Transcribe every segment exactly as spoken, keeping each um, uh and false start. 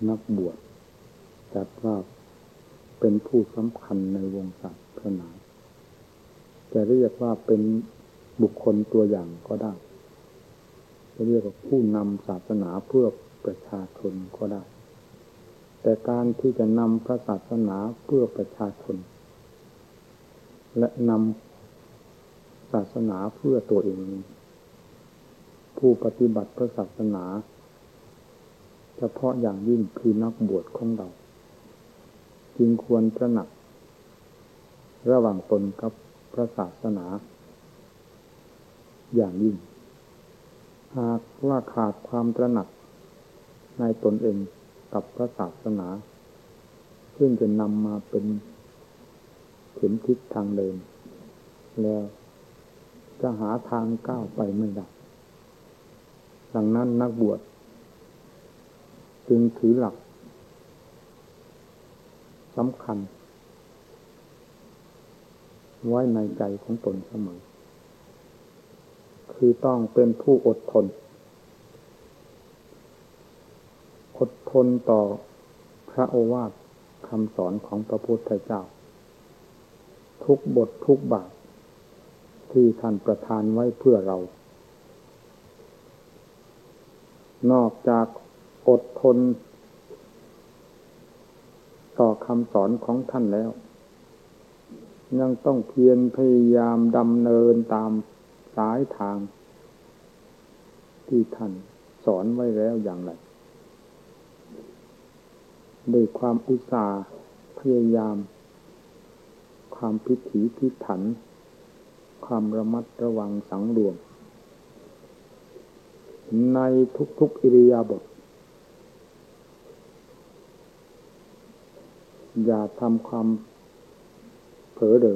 นักบวชจัดว่าเป็นผู้สำคัญในวงศาสนาจะเรียกว่าเป็นบุคคลตัวอย่างก็ได้จะเรียกว่าผู้นำศาสนาเพื่อประชาชนก็ได้แต่การที่จะนำพระศาสนาเพื่อประชาชนและนำศาสนาเพื่อตัวเองผู้ปฏิบัติพระศาสนาเฉพาะอย่างยิ่งคือนักบวชของเราจึงควรตระหนักระหว่างตนกับพระศาสนาอย่างยิ่งหากว่าขาดความตระหนักในตนเองกับพระศาสนาซึ่งจะนำมาเป็นเข็มทิศทางเดินแล้วจะหาทางก้าวไปไม่ได้ดังนั้นนักบวชจึงถือหลักสำคัญไว้ในใจของตนเสมอคือต้องเป็นผู้อดทนอดทนต่อพระโอวาทคำสอนของพระพุทธเจ้าทุกบททุกบาทที่ท่านประทานไว้เพื่อเรานอกจากอดทนต่อคำสอนของท่านแล้วยังต้องเพียรพยายามดำเนินตามสายทางที่ท่านสอนไว้แล้วอย่างไรด้วยความอุตสาห์พยายามความพิถีพิถันความระมัดระวังสังรวมในทุกๆอิริยาบถอย่าทำความเผลอเดอ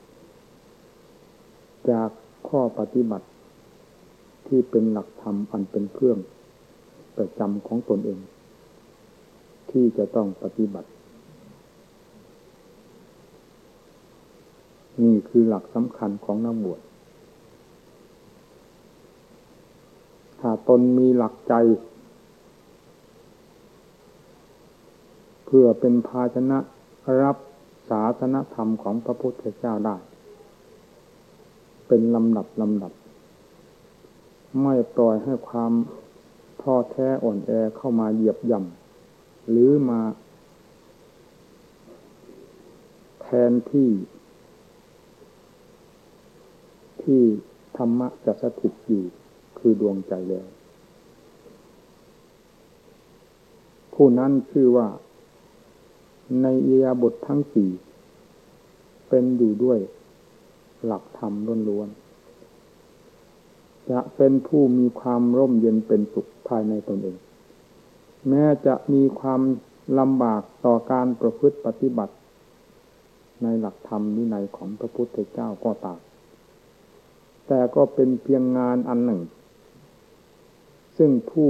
จากข้อปฏิบัติที่เป็นหลักธรรมอันเป็นเครื่องประจำของตนเองที่จะต้องปฏิบัตินี่คือหลักสำคัญของนักบวชถ้าตนมีหลักใจเพื่อเป็นภาชนะรับศาสนธรรมของพระพุทธเจ้าได้เป็นลำดับลำดับไม่ปล่อยให้ความท้อแท้อ่อนแอเข้ามาเหยียบย่ำหรือมาแทนที่ที่ธรรมะจะสถิตอยู่คือดวงใจแล้วผู้นั้นชื่อว่าในอิริยาบถทั้งสี่เป็นอยู่ด้วยหลักธรรมล้วนๆจะเป็นผู้มีความร่มเย็นเป็นสุขภายในตนเองแม้จะมีความลำบากต่อการประพฤติปฏิบัติในหลักธรรมวินัยของพระพุทธเจ้าก็ตามแต่ก็เป็นเพียงงานอันหนึ่งซึ่งผู้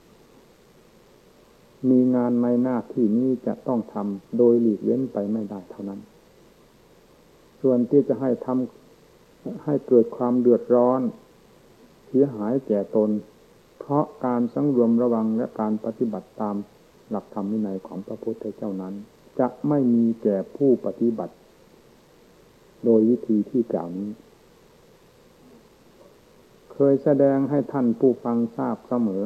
มีงานในหน้าที่นี้จะต้องทำโดยหลีกเว้นไปไม่ได้เท่านั้นส่วนที่จะให้ทำให้เกิดความเดือดร้อนเสียหายแก่ตนเพราะการสังรวมระวังและการปฏิบัติตามหลักธรรมวินัยของพระพุทธเจ้านั้นจะไม่มีแก่ผู้ปฏิบัติโดยวิธีที่กล่าวนี้เคยแสดงให้ท่านผู้ฟังทราบเสมอ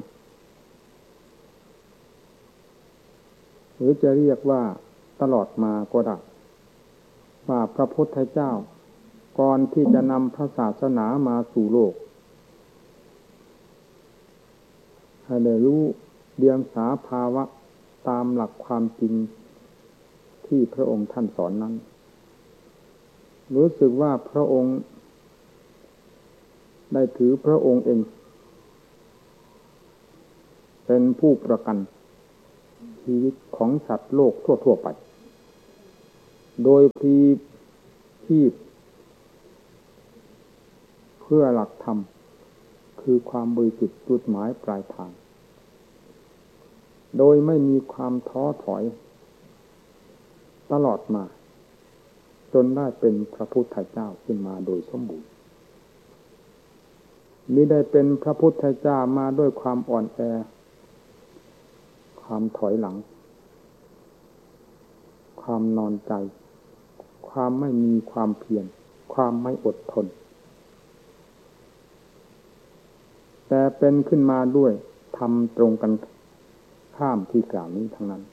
หรือจะเรียกว่าตลอดมาก็ได้ว่าพระพุทธเจ้าก่อนที่จะนำพระศาสนามาสู่โลกให้ได้รู้เดียงสาภาวะตามหลักความจริงที่พระองค์ท่านสอนนั้นรู้สึกว่าพระองค์ได้ถือพระองค์เองเป็นผู้ประกันชีวิตของสัตว์โลกทั่วๆไปโดยพลีชีพเพื่อหลักธรรมคือความบริสุทธิ์จุดหมายปลายทางโดยไม่มีความท้อถอยตลอดมาจนได้เป็นพระพุทธเจ้าขึ้นมาโดยสมบูรณ์มิได้เป็นพระพุทธเจ้ามาด้วยความอ่อนแอคความถอยหลังความนอนใจความไม่มีความเพียรความไม่อดทนแต่เป็นขึ้นมาด้วยทำตรงกันข้ามที่กล่าวนี้ทั้งนั้น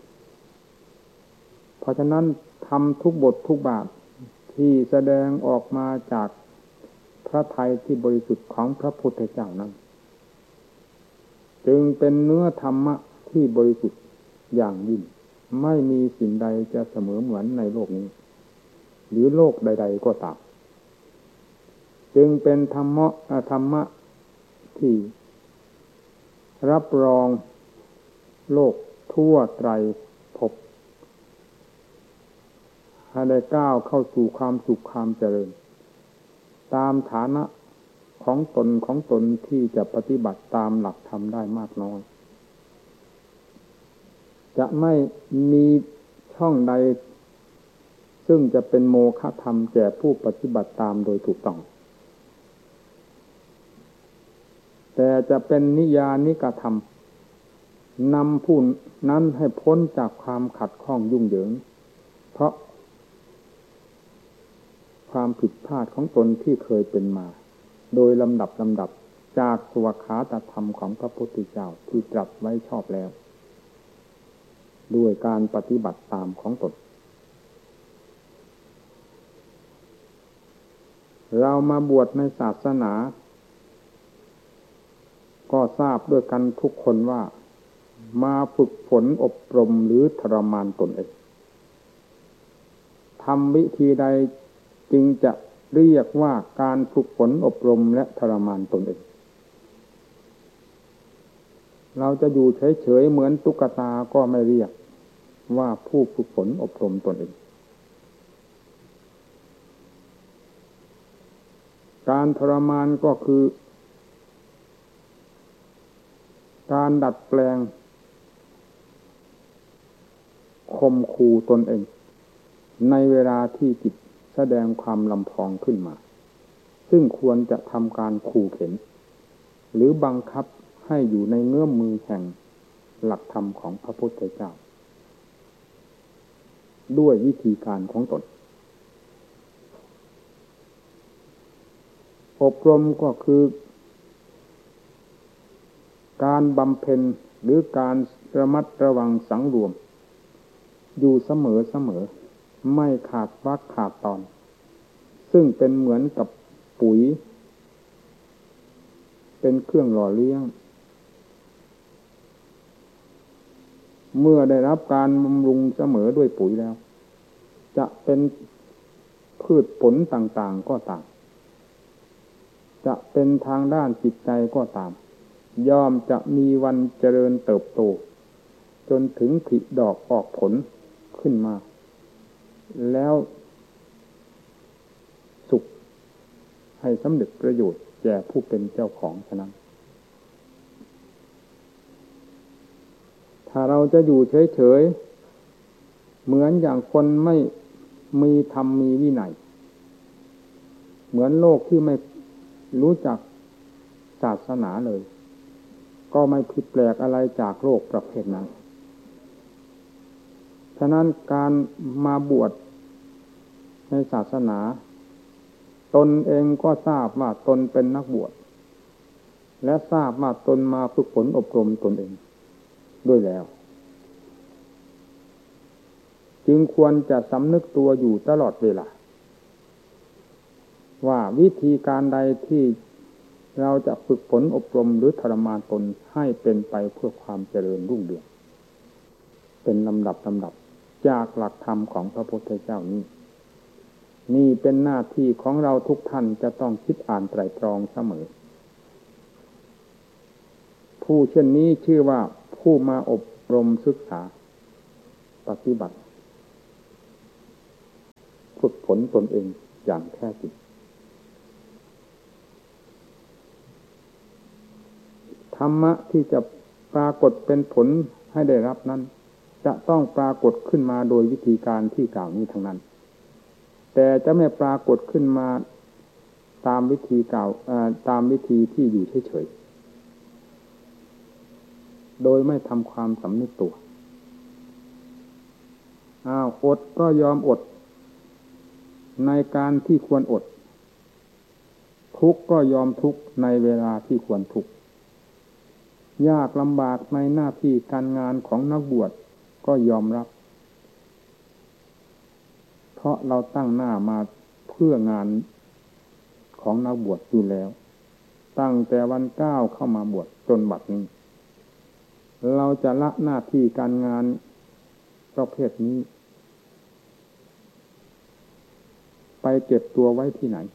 เพราะฉะนั้นทำทุกบททุกบาทที่แสดงออกมาจากพระทัยที่บริสุทธิ์ของพระพุทธเจ้านั้นจึงเป็นเนื้อธรรมะที่บริสุทธิ์อย่างยิ่งไม่มีสิ่งใดจะเสมอเหมือนในโลกนี้หรือโลกใดๆก็ตามจึงเป็นธรรมะธรรมะที่รับรองโลกทั่วไตรภพให้ได้ก้าวเข้าสู่ความสุขความเจริญตามฐานะของตนของตนที่จะปฏิบัติตามหลักธรรมได้มากน้อยจะไม่มีช่องใดซึ่งจะเป็นโมฆะธรรมแก่ผู้ปฏิบัติตามโดยถูกต้องแต่จะเป็นนิยานิกธรรมนำผู้นั้นให้พ้นจากความขัดข้องยุ่งเหยิงเพราะความผิดพลาดของตนที่เคยเป็นมาโดยลำดับลำดับจากสวขาตธรรมของพระพุทธเจ้าที่ตรัสไว้ชอบแล้วด้วยการปฏิบัติตามของตนเรามาบวชในศาสนาก็ทราบด้วยกันทุกคนว่ามาฝึกฝนอบรมหรือทรมานตนเองทำวิธีใดจึงจะเรียกว่าการฝึกฝนอบรมและทรมานตนเองเราจะอยู่เฉยๆเหมือนตุ๊กตาก็ไม่เรียกว่าผู้ฝึกฝนอบรมตนเองการทรมานก็คือการดัดแปลงข่มขู่ตนเองในเวลาที่จิตแสดงความลำพองขึ้นมาซึ่งควรจะทำการขู่เข็นหรือบังคับให้อยู่ในเงื้อมมือแห่งหลักธรรมของพระพุทธเจ้าด้วยวิธีการของตนอบรมก็คือการบำเพ็ญหรือการระมัดระวังสังรวมอยู่เสมอเสมอไม่ขาดวรรคขาดตอนซึ่งเป็นเหมือนกับปุ๋ยเป็นเครื่องหล่อเลี้ยงเมื่อได้รับการบำรุงเสมอด้วยปุ๋ยแล้วจะเป็นพืชผลต่างๆก็ตามจะเป็นทางด้านจิตใจก็ตามย่อมจะมีวันเจริญเติบโตจนถึงผลิดอกออกผลขึ้นมาแล้วสุขให้สำเร็จประโยชน์แก่ผู้เป็นเจ้าของฉะนั้นถ้าเราจะอยู่เฉยๆเหมือนอย่างคนไม่มีธรรมมีวินัยเหมือนโลกที่ไม่รู้จักศาสนาเลยก็ไม่ผิดแปลกอะไรจากโลกประเภทนั้นฉะนั้นการมาบวชในศาสนาตนเองก็ทราบว่าตนเป็นนักบวชและทราบว่าตนมาฝึกฝนอบรมตนเองด้วยแล้วจึงควรจะสำนึกตัวอยู่ตลอดเวลาว่าวิธีการใดที่เราจะฝึกฝนอบรมหรือทรมานตนให้เป็นไปเพื่อความเจริญรุ่งเรืองเป็นลำดับลำดับจากหลักธรรมของพระพุทธเจ้านี้นี่เป็นหน้าที่ของเราทุกท่านจะต้องคิดอ่านไตร่ตรองเสมอผู้เช่นนี้ชื่อว่าผู้มาอบรมศึกษาปฏิบัติฝึกฝนตนเองอย่างแท้จริงธรรมะที่จะปรากฏเป็นผลให้ได้รับนั้นจะต้องปรากฏขึ้นมาโดยวิธีการที่กล่าวนี้ทั้งนั้นแต่จะไม่ปรากฏขึ้นมาตามวิธีกล่าวตามวิธีที่อยู่เฉยโดยไม่ทำความสำนึกตัวอ้าวอดก็ยอมอดในการที่ควรอดทุกข์ก็ยอมทุกข์ในเวลาที่ควรทุกข์ยากลำบากในหน้าที่การงานของนักบวชก็ยอมรับเพราะเราตั้งหน้ามาเพื่องานของนักบวชอยู่แล้วตั้งแต่วันก้าวเข้ามาบวชจนบัดนี้เราจะละหน้าที่การงานประเภทนี้ไปเก็บตัวไว้ที่ไหน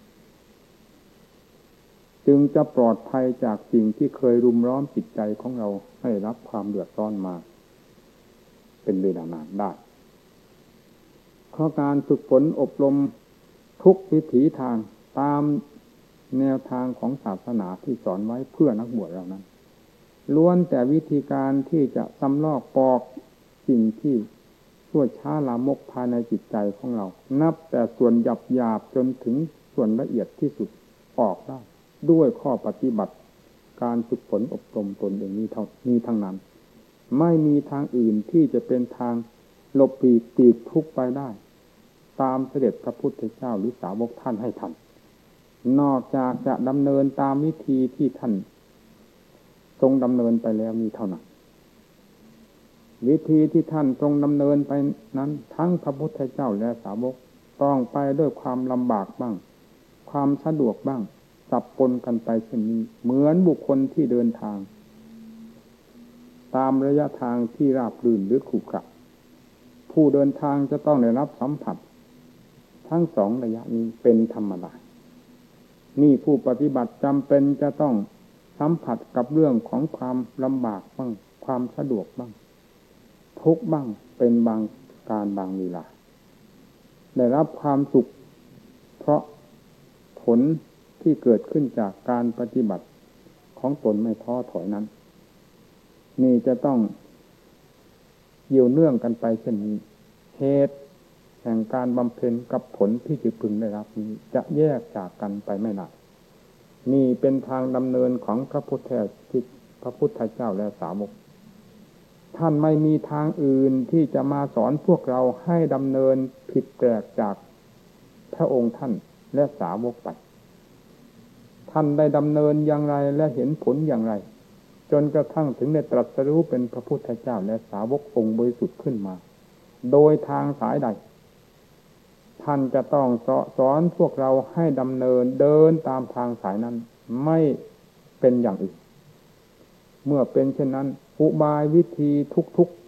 จึงจะปลอดภัยจากสิ่งที่เคยรุมร้อมจิตใจของเราให้รับความเดือดร้อนมาเป็นเวลานานได้เพราะการฝึกฝนอบรมทุกวิถีทางตามแนวทางของศาสนาที่สอนไว้เพื่อนักบวชเรานั้นล้วนแต่วิธีการที่จะสำลอกปอกสิ่งที่ชั่วช้าลามกภายในจิตใจของเรานับแต่ส่วนหยาบหยาบจนถึงส่วนละเอียดที่สุดออกได้ด้วยข้อปฏิบัติการฝึกฝนอบรมตนเองนี้เท่านี้ทั้งนั้นไม่มีทางอื่นที่จะเป็นทางหลบปีกปีกทุกไปได้ตามเสด็จพระพุทธเจ้าหรือสาวกท่านให้ทำนอกจากจะดำเนินตามวิธีที่ท่านทรงดำเนินไปแล้วมีเท่านั้นวิธีที่ท่านทรงดำเนินไปนั้นทั้งพระพุทธเจ้าและสาวกต้องไปด้วยความลำบากบ้างความสะดวกบ้างสับปนกันไปเช่นนี้เหมือนบุคคลที่เดินทางตามระยะทางที่ราบรื่นหรือขรุขระผู้เดินทางจะต้องได้รับสัมผัสทั้งสองระยะนี้เป็นธรรมดานี่ผู้ปฏิบัติจำเป็นจะต้องสัมผัสกับเรื่องของความลำบากบ้างความสะดวกบ้างทุกข์บ้างเป็นบางการบางเวลาได้รับความสุขเพราะผลที่เกิดขึ้นจากการปฏิบัติของตนไม่ท้อถอยนั้นนี่จะต้องเกี่ยวเนื่องกันไปเช่นนี้เหตุแห่งการบำเพ็ญกับผลที่จะพึงได้รับนี้จะแยกจากกันไปไม่ได้นี่เป็นทางดำเนินของพระพุทธพระพุทธเจ้าและสาวกท่านไม่มีทางอื่นที่จะมาสอนพวกเราให้ดำเนินผิดแปลกจากพระองค์ท่านและสาวกไปท่านได้ดำเนินอย่างไรและเห็นผลอย่างไรจนกระทั่งถึงได้ตรัสรู้เป็นพระพุทธเจ้าและสาวกองค์บริสุทธิ์ขึ้นมาโดยทางสายใดท่านจะต้องสอนพวกเราให้ดำเนินเดินตามทางสายนั้นไม่เป็นอย่างอื่นเมื่อเป็นเช่นนั้นอุบายวิธีทุก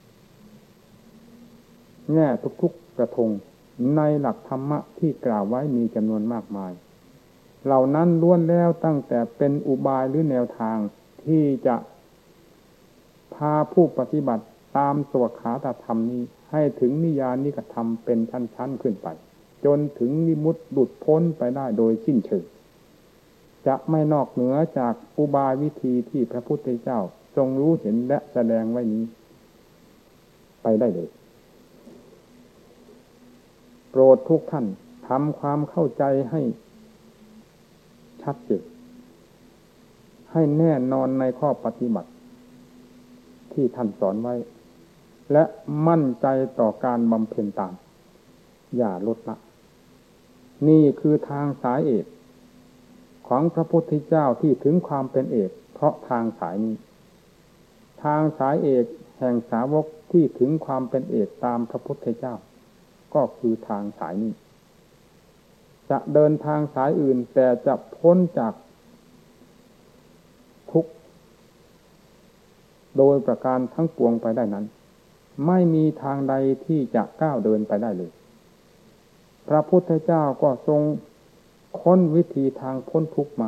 ๆแง่ทุกๆกระทงในหลักธรรมะที่กล่าวไว้มีจำนวนมากมายเหล่านั้นล้วนแล้วตั้งแต่เป็นอุบายหรือแนวทางที่จะพาผู้ปฏิบัติตามสวขาตธรรมนี้ให้ถึงนิยานิกธรรมเป็นชั้นๆขึ้นไปจนถึงวิมุตติหลุดพ้นไปได้โดยสิ้นเชิงจะไม่นอกเหนือจากอุบายวิธีที่พระพุทธเจ้าทรงรู้เห็นและแสดงไว้นี้ไปได้เลยโปรดทุกท่านทำความเข้าใจให้ชัดเจนให้แน่นอนในข้อปฏิบัติที่ท่านสอนไว้และมั่นใจต่อการบำเพ็ญตามอย่าลดละนี่คือทางสายเอกของพระพุทธเจ้าที่ถึงความเป็นเอกเพราะทางสายนี้ทางสายเอกแห่งสาวกที่ถึงความเป็นเอกตามพระพุทธเจ้าก็คือทางสายนี้จะเดินทางสายอื่นแต่จะพ้นจากทุกข์โดยประการทั้งปวงไปได้นั้นไม่มีทางใดที่จะก้าวเดินไปได้เลยพระพุทธเจ้าก็ทรงค้นวิธีทางพ้นทุกข์มา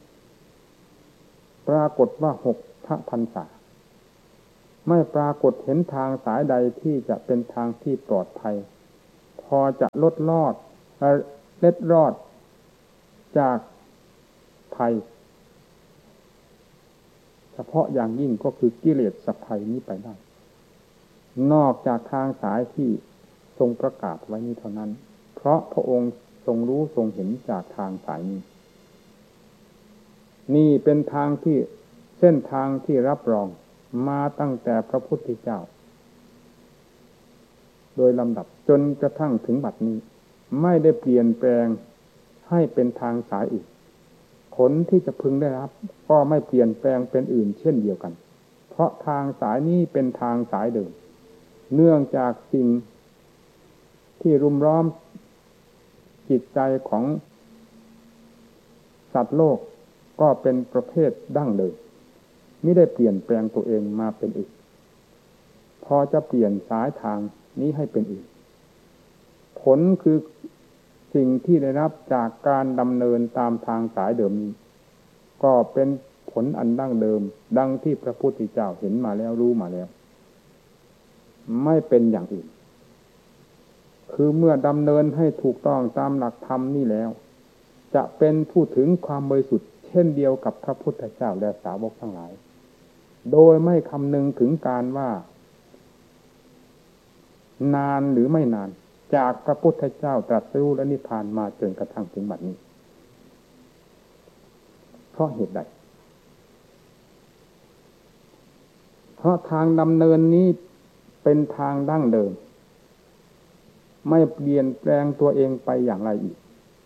ปรากฏว่าหกพระพรรษาไม่ปรากฏเห็นทางสายใดที่จะเป็นทางที่ปลอดภัยพอจะลดรอดเล็ดรอดจากภัยเฉพาะอย่างยิ่งก็คือกิเลสสัพภัยนี้ไปได้นอกจากทางสายที่ทรงประกาศไว้นี้เท่านั้นเพราะพระองค์ทรงรู้ทรงเห็นจากทางสายนี้นี่เป็นทางที่เส้นทางที่รับรองมาตั้งแต่พระพุทธเจ้าโดยลำดับจนกระทั่งถึงบัดนี้ไม่ได้เปลี่ยนแปลงให้เป็นทางสายอื่นผลที่จะพึงได้รับก็ไม่เปลี่ยนแปลงเป็นอื่นเช่นเดียวกันเพราะทางสายนี้เป็นทางสายเดิมเนื่องจากสิ่งที่รุมล้อมจิตใจของสัตว์โลกก็เป็นประเภทดั้งเดิมไม่ได้เปลี่ยนแปลงตัวเองมาเป็นอื่นพอจะเปลี่ยนสายทางนี้ให้เป็นอื่นผลคือสิ่งที่ได้รับจากการดำเนินตามทางสายเดิมนี้ก็เป็นผลอันดั้งเดิมดังที่พระพุทธเจ้าเห็นมาแล้วรู้มาแล้วไม่เป็นอย่างอื่นคือเมื่อดำเนินให้ถูกต้องตามหลักธรรมนี่แล้วจะเป็นผู้ถึงความบริสุทธิ์เช่นเดียวกับพระพุทธเจ้าและสาวกทั้งหลายโดยไม่คำนึงถึงการว่านานหรือไม่นานจากพระพุทธเจ้าตรัสรู้และนิพพานมาจนกระทั่งถึงบัดนี้เพราะเหตุใดเพราะทางดำเนินนี้เป็นทางดั้งเดิมไม่เปลี่ยนแปลงตัวเองไปอย่างไรอีก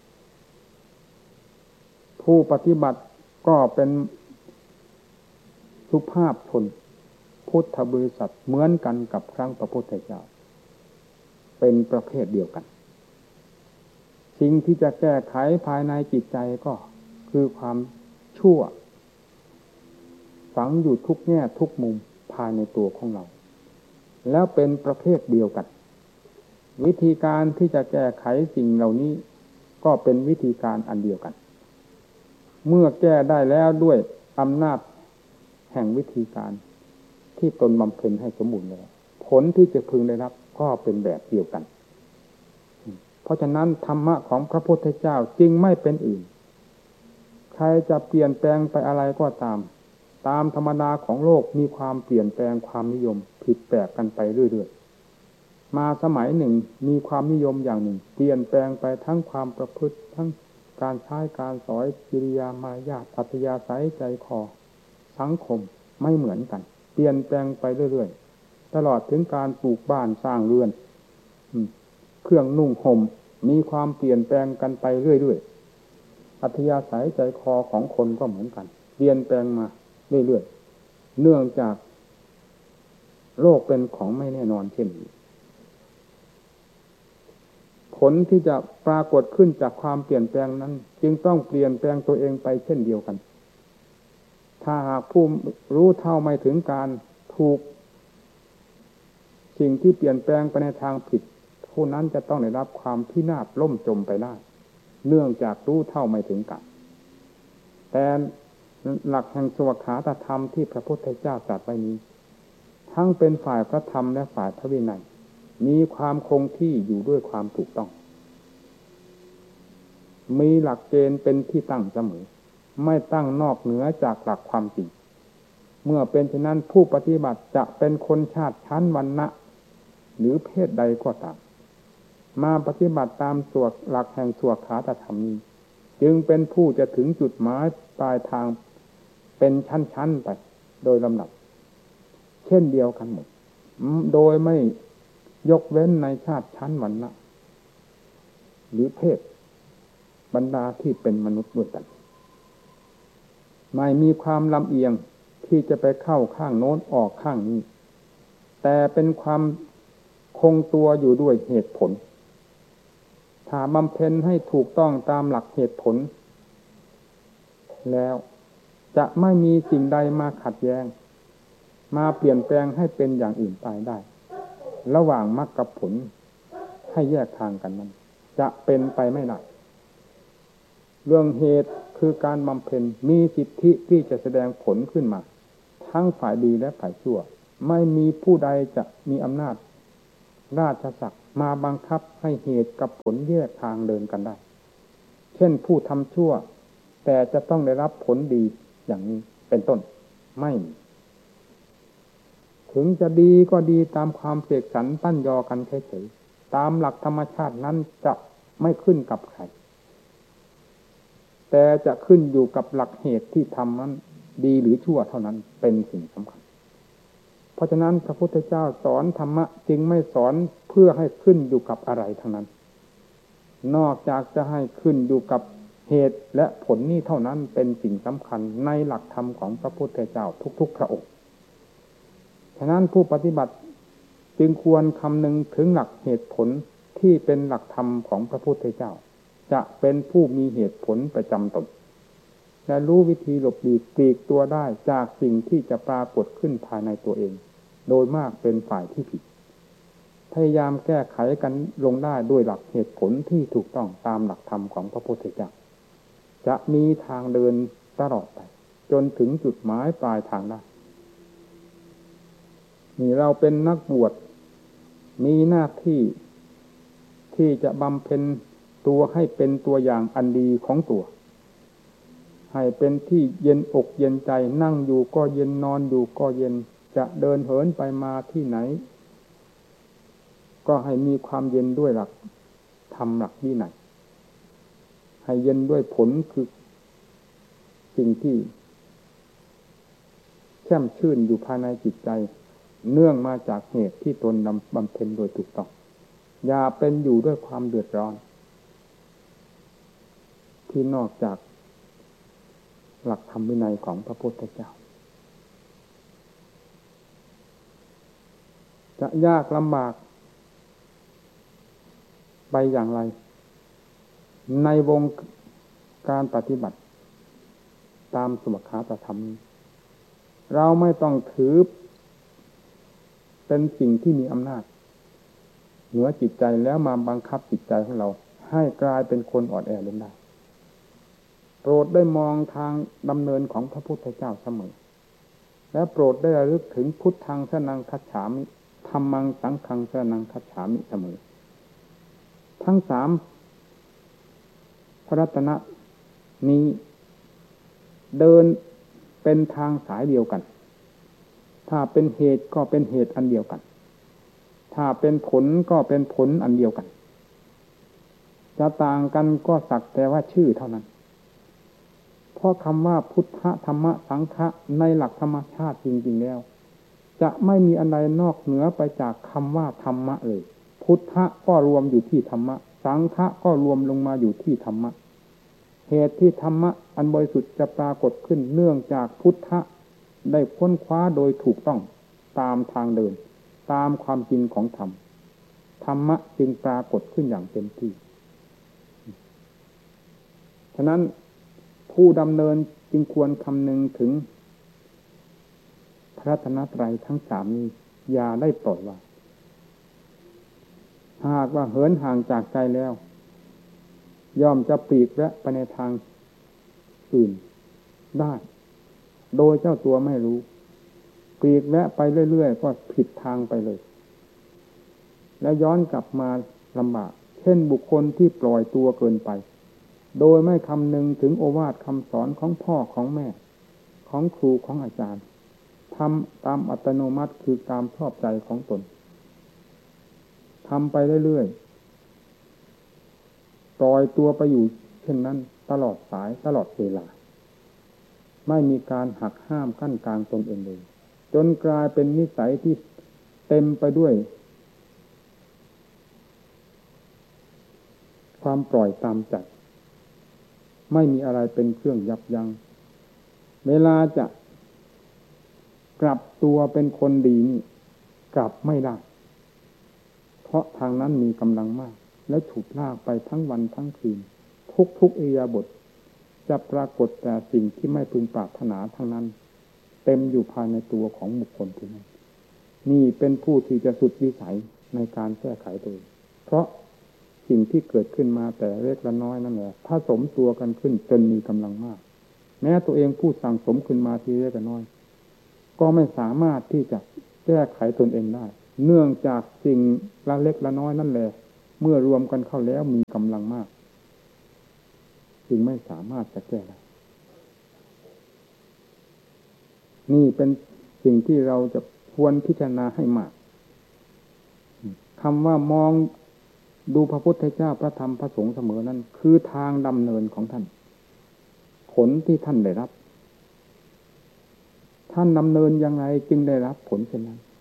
ผู้ปฏิบัติก็เป็นสุภาพชนพุทธบริษัทเหมือนกันกับครั้งพระพุทธเจ้าเป็นประเภทเดียวกันสิ่งที่จะแก้ไขภายในจิตใจก็คือความชั่วฝังอยู่ทุกแง่ทุกมุมภายในตัวของเราแล้วเป็นประเภทเดียวกันวิธีการที่จะแก้ไขสิ่งเหล่านี้ก็เป็นวิธีการอันเดียวกันเมื่อแก้ได้แล้วด้วยอำนาจแห่งวิธีการที่ตนบำเพ็ญให้สมบูรณ์แล้วผลที่จะพึงได้รับก็เป็นแบบเดียวกันเพราะฉะนั้นธรรมะของพระพุทธเจ้าจึงไม่เป็นอื่นใครจะเปลี่ยนแปลงไปอะไรก็ตามตามธรรมดาของโลกมีความเปลี่ยนแปลงความนิยมผิดแปลกกันไปเรื่อยๆมาสมัยหนึ่งมีความนิยมอย่างหนึ่งเปลี่ยนแปลงไปทั้งความประพฤติทั้งการใช้การสอนกิริยามารยาทอัธยาศัยใจคอสังคมไม่เหมือนกันเปลี่ยนแปลงไปเรื่อยๆตลอดถึงการปลูกบ้านสร้างเรือนเครื่องนุ่งห่มมีความเปลี่ยนแปลงกันไปเรื่อยๆอัธยาศัยใจคอของคนก็เหมือนกันเปลี่ยนแปลงมาเรื่อยๆเนื่องจากโลกเป็นของไม่แน่นอนเช่นนี้ผลที่จะปรากฏขึ้นจากความเปลี่ยนแปลงนั้นจึงต้องเปลี่ยนแปลงตัวเองไปเช่นเดียวกันถ้าหากผู้รู้เท่าไม่ถึงการถูกสิ่งที่เปลี่ยนแปลงไปในทางผิดผู้นั้นจะต้องได้รับความพินาศล่มจมไปได้เนื่องจากรู้เท่าไม่ถึงการแต่หลักแห่งสวขาตธรรมที่พระพุทธเจ้าตรัสไว้นี้ทั้งเป็นฝ่ายพระธรรมและฝ่ายพระวินัยมีความคงที่อยู่ด้วยความถูกต้องมีหลักเกณฑ์เป็นที่ตั้งเสมอไม่ตั้งนอกเหนือจากหลักความจริงเมื่อเป็นเช่นนั้นผู้ปฏิบัติจะเป็นคนชาติชั้นวรรณะหรือเพศใดก็ตามมาปฏิบัติตามสวดหลักแห่งสวขาตธรรมนี้จึงเป็นผู้จะถึงจุดหมายปลายทางเป็นชั้นๆไปโดยลำดับเช่นเดียวกันหมดโดยไม่ยกเว้นในชาติชั้นวรรณะหรือเพศบรรดาที่เป็นมนุษย์ด้วยกันไม่มีความลำเอียงที่จะไปเข้าข้างโน้นออกข้างนี้แต่เป็นความคงตัวอยู่ด้วยเหตุผลถ้าบำเพ็ญให้ถูกต้องตามหลักเหตุผลแล้วจะไม่มีสิ่งใดมาขัดแย้งมาเปลี่ยนแปลงให้เป็นอย่างอื่นไปได้ระหว่างมรรคกับผลให้แยกทางกันนั้นจะเป็นไปไม่ได้เรื่องเหตุคือการบำเพ็ญมีสิทธิที่จะแสดงผลขึ้นมาทั้งฝ่ายดีและฝ่ายชั่วไม่มีผู้ใดจะมีอำนาจราชศักดิ์มาบังคับให้เหตุกับผลแยกทางเดินกันได้เช่นผู้ทำชั่วแต่จะต้องได้รับผลดีอย่างนี้เป็นต้นไม่ถึงจะดีก็ดีตามความเสกสรรปั้นยอกันเฉยๆตามหลักธรรมชาตินั้นจะไม่ขึ้นกับใครแต่จะขึ้นอยู่กับหลักเหตุที่ทำนั้นดีหรือชั่วเท่านั้นเป็นสิ่งสำคัญเพราะฉะนั้นพระพุทธเจ้าสอนธรรมะจึงไม่สอนเพื่อให้ขึ้นอยู่กับอะไรทั้งนั้นนอกจากจะให้ขึ้นอยู่กับเหตุและผลนี้เท่านั้นเป็นสิ่งสำคัญในหลักธรรมของพระพุทธเจ้าทุกๆพระองค์ฉะนั้นผู้ปฏิบัติจึงควรคำนึงถึงหลักเหตุผลที่เป็นหลักธรรมของพระพุทธเจ้าจะเป็นผู้มีเหตุผลประจำตนและรู้วิธีหลบหลีกปลีกตัวได้จากสิ่งที่จะปรากฏขึ้นภายในตัวเองโดยมากเป็นฝ่ายที่ผิดพยายามแก้ไขกันลงได้ด้วยหลักเหตุผลที่ถูกต้องตามหลักธรรมของพระพุทธเจ้าจะมีทางเดินตลอดไปจนถึงจุดหมายปลายทางได้นี่เราเป็นนักบวชมีหน้าที่ที่จะบำเพ็ญตัวให้เป็นตัวอย่างอันดีของตัวให้เป็นที่เย็นอกเย็นใจนั่งอยู่ก็เย็นนอนอยู่ก็เย็นจะเดินเหินไปมาที่ไหนก็ให้มีความเย็นด้วยหลักธรรมหลักวินัยให้เย็นด้วยผลคือสิ่งที่แช่มชื่นอยู่ภายในจิตใจเนื่องมาจากเหตุที่ตนนำบำเพ็ญโดยถูกต้องอย่าเป็นอยู่ด้วยความเดือดร้อนที่นอกจากหลักธรรมวินัยของพระพุทธเจ้าจะยากลำบากไปอย่างไรในวงการปฏิบัติตามสมคาตธรรมเราไม่ต้องถือเป็นสิ่งที่มีอำนาจเหนือจิตใจแล้วมาบังคับจิตใจของเราให้กลายเป็นคนอ่อนแอลงได้โปรดได้มองทางดำเนินของพระพุทธเจ้าเสมอและโปรดได้ระลึกถึงพุทธังสรณังคัจฉามิธัมมังสังฆังสรณังคัจฉามิเสมอทั้งสามพระรัตนะนี้เดินเป็นทางสายเดียวกันถ้าเป็นเหตุก็เป็นเหตุอันเดียวกันถ้าเป็นผลก็เป็นผลอันเดียวกันจะต่างกันก็สักแต่ว่าชื่อเท่านั้นเพราะคำว่าพุทธธรรมะสังฆะในหลักธรรมชาติจริงๆแล้วจะไม่มีอะไรนอกเหนือไปจากคำว่าธรรมะเลยพุทธะก็รวมอยู่ที่ธรรมะสังฆะก็รวมลงมาอยู่ที่ธรรมะเหตุที่ธรรมะอันบริสุทธิ์จะปรากฏขึ้นเนื่องจากพุทธะได้ค้นคว้าโดยถูกต้องตามทางเดินตามความจริงของธรรมธรรมะจึงปรากฏขึ้นอย่างเต็มที่ฉะนั้นผู้ดำเนินจึงควรคำนึงถึงพระรัตนตรัยทั้งสามนี้อย่าได้ปล่อยวางหากว่าเหินห่างจากใจแล้วย่อมจะปลีกและไปในทางอื่นได้โดยเจ้าตัวไม่รู้ปลีกและไปเรื่อยๆก็ผิดทางไปเลยแล้วย้อนกลับมาลำบากเช่นบุคคลที่ปล่อยตัวเกินไปโดยไม่คำนึงถึงโอวาทคำสอนของพ่อของแม่ของครูของอาจารย์ทำตามอัตโนมัติคือตามชอบใจของตนทำไปเรื่อยๆปล่อยตัวไปอยู่เช่นนั้นตลอดสายตลอดเวลาไม่มีการหักห้ามกั้นกลางตนเองเลยจนกลายเป็นนิสัยที่เต็มไปด้วยความปล่อยตามใจไม่มีอะไรเป็นเครื่องยับยั้งเวลาจะกลับตัวเป็นคนดีนี่กลับไม่ได้เพราะทางนั้นมีกำลังมากและถูกลากไปทั้งวันทั้งคืนทุกๆอิริยาบถจะปรากฏแต่สิ่งที่ไม่พึงปรารถนาทั้งนั้นเต็มอยู่ภายในตัวของบุคคลผู้นั้นนี่เป็นผู้ที่จะสุดวิสัยในการแก้ไขตัวเองเพราะสิ่งที่เกิดขึ้นมาแต่เล็กละน้อยนั่นแหละผสมตัวกันขึ้นจนมีกำลังมากแม้ตัวเองผู้สั่งสมขึ้นมาทีเล็กละน้อยก็ไม่สามารถที่จะแก้ไขตนเองได้เนื่องจากสิ่งละเล็กละน้อยนั่นแหละเมื่อรวมกันเข้าแล้วมีกำลังมากจึงไม่สามารถจะแก้ได้นี่เป็นสิ่งที่เราจะควรพิจารณาให้มากคำว่ามองดูพระพุทธเจ้าพระธรรมพระสงฆ์เสมอนั้นคือทางดำเนินของท่านผลที่ท่านได้รับท่านดำเนินยังไงจึงได้รับผลเช่นนั้น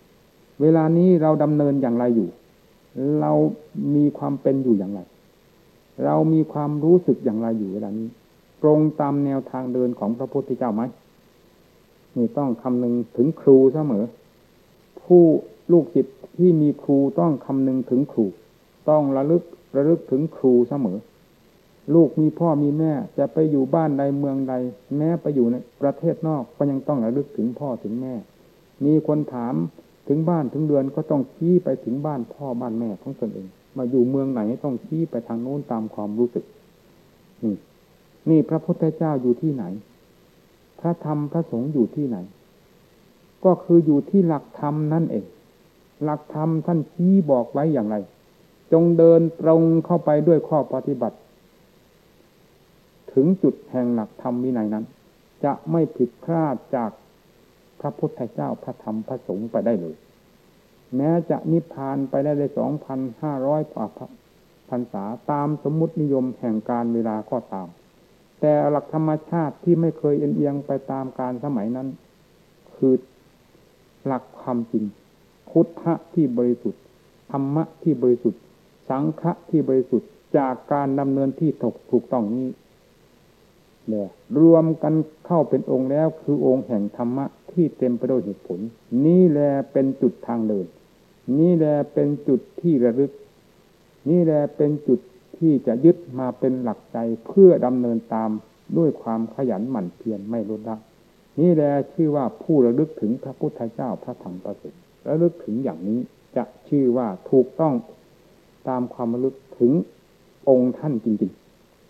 เวลานี้เราดำเนินอย่างไรอยู่เรามีความเป็นอยู่อย่างไรเรามีความรู้สึกอย่างไรอยู่เวลานี้ตรงตามแนวทางเดินของพระพุทธเจ้าไหมนี่ต้องคำนึงถึงครูเสมอผู้ลูกศิษย์ที่มีครูต้องคำนึงถึงครูต้องระลึกระลึกถึงครูเสมอลูกมีพ่อมีแม่จะไปอยู่บ้านใดเมืองใดแม้ไปอยู่ในประเทศนอกก็ยังต้องระลึกถึงพ่อถึงแม่มีคนถามถึงบ้านถึงเดือนก็ต้องชี้ไปถึงบ้านพ่อบ้านแม่ของตนเองมาอยู่เมืองไหนต้องชี้ไปทางโน้นตามความรู้สึกนี่นี่พระพุทธเจ้าอยู่ที่ไหนพระธรรมพระสงฆ์อยู่ที่ไหนก็คืออยู่ที่หลักธรรมนั่นเองหลักธรรมท่านชี้บอกไว้อย่างไรจงเดินตรงเข้าไปด้วยข้อปฏิบัติถึงจุดแห่งหลักธรรมวินัยนั้นจะไม่ผิดพลาดจากพระพุทธเจ้าพระธรรมพระสงฆ์ไปได้เลยแม้จะนิพพานไปได้เลยสองพันห้าร้อยกว่าพรรษาตามสมมุตินิยมแห่งการเวลาก็ตามแต่หลักธรรมชาติที่ไม่เคยเอ็นเอียงไปตามการสมัยนั้นคือหลักความจริงพุทธะที่บริสุทธิ์ธรรมะที่บริสุทธิ์สังฆะที่บริสุทธิ์จากการดำเนินที่ถูกถูกต้องนี้เนี่ยรวมกันเข้าเป็นองค์แล้วคือองค์แห่งธรรมะที่เต็มไปด้วยเหตุผลนี่แหละเป็นจุดทางเดินนี่แหละเป็นจุดที่ระลึกนี่แหละเป็นจุดที่จะยึดมาเป็นหลักใจเพื่อดำเนินตามด้วยความขยันหมั่นเพียรไม่ลดละนี่แหละชื่อว่าผู้ระลึกถึงพระพุทธเจ้าพระธรรมพระสงฆ์ระลึกถึงอย่างนี้จะชื่อว่าถูกต้องตามความระลึกถึงองค์ท่านจริง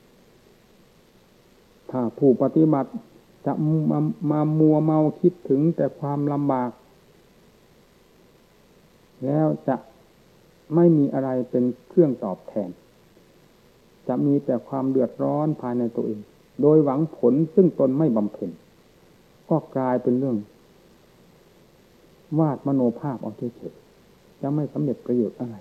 ๆถ้าผู้ปฏิบัติจะมามามัวเมาคิดถึงแต่ความลำบากแล้วจะไม่มีอะไรเป็นเครื่องตอบแทนจะมีแต่ความเดือดร้อนภายในตัวเองโดยหวังผลซึ่งตนไม่บำเพ็ญก็กลายเป็นเรื่องวาดมโนภาพเอาเฉยๆจะไม่สำเร็จประโยชน์อะไร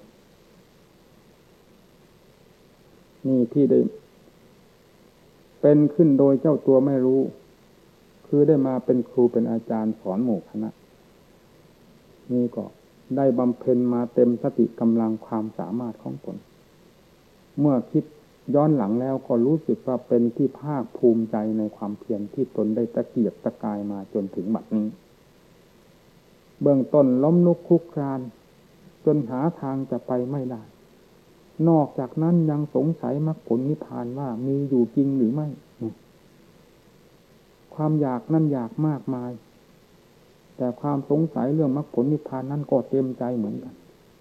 นี่ที่ได้เป็นขึ้นโดยเจ้าตัวไม่รู้คือได้มาเป็นครูเป็นอาจารย์สอนหมู่คณะนี่ก็ได้บำเพ็ญมาเต็มสติกำลังความสามารถของตนเมื่อคิดย้อนหลังแล้วก็รู้สึกว่าเป็นที่ภาคภูมิใจในความเพียรที่ตนได้ตะเกียกตะกายมาจนถึงบัดนี้เบื้องต้นล้มลุกคลุกคลานจนหาทางจะไปไม่ได้นอกจากนั้นยังสงสัยมรรคผลนิพพานว่ามีอยู่จริงหรือไม่ความอยากนั่นอยากมากมายแต่ความสงสัยเรื่องมรรคผลนิพพานนั้นก็เต็มใจเหมือนกัน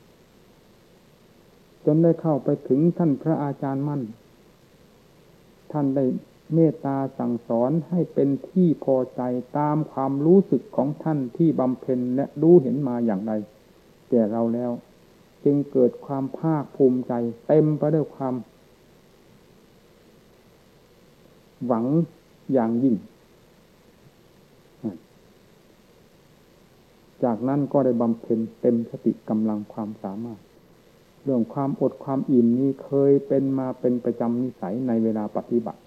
จนได้เข้าไปถึงท่านพระอาจารย์มั่นท่านได้เมตตาสั่งสอนให้เป็นที่พอใจตามความรู้สึกของท่านที่บำเพ็ญและรู้เห็นมาอย่างไรแก่เราแล้วจึงเกิดความภาคภูมิใจเต็มไปด้วยความหวังอย่างยิ่งจากนั้นก็ได้บำเพ็ญเต็มสติกำลังความสามารถเรื่องความอดความอิ่มนี้เคยเป็นมาเป็นประจำนิสัยในเวลาปฏิบัติ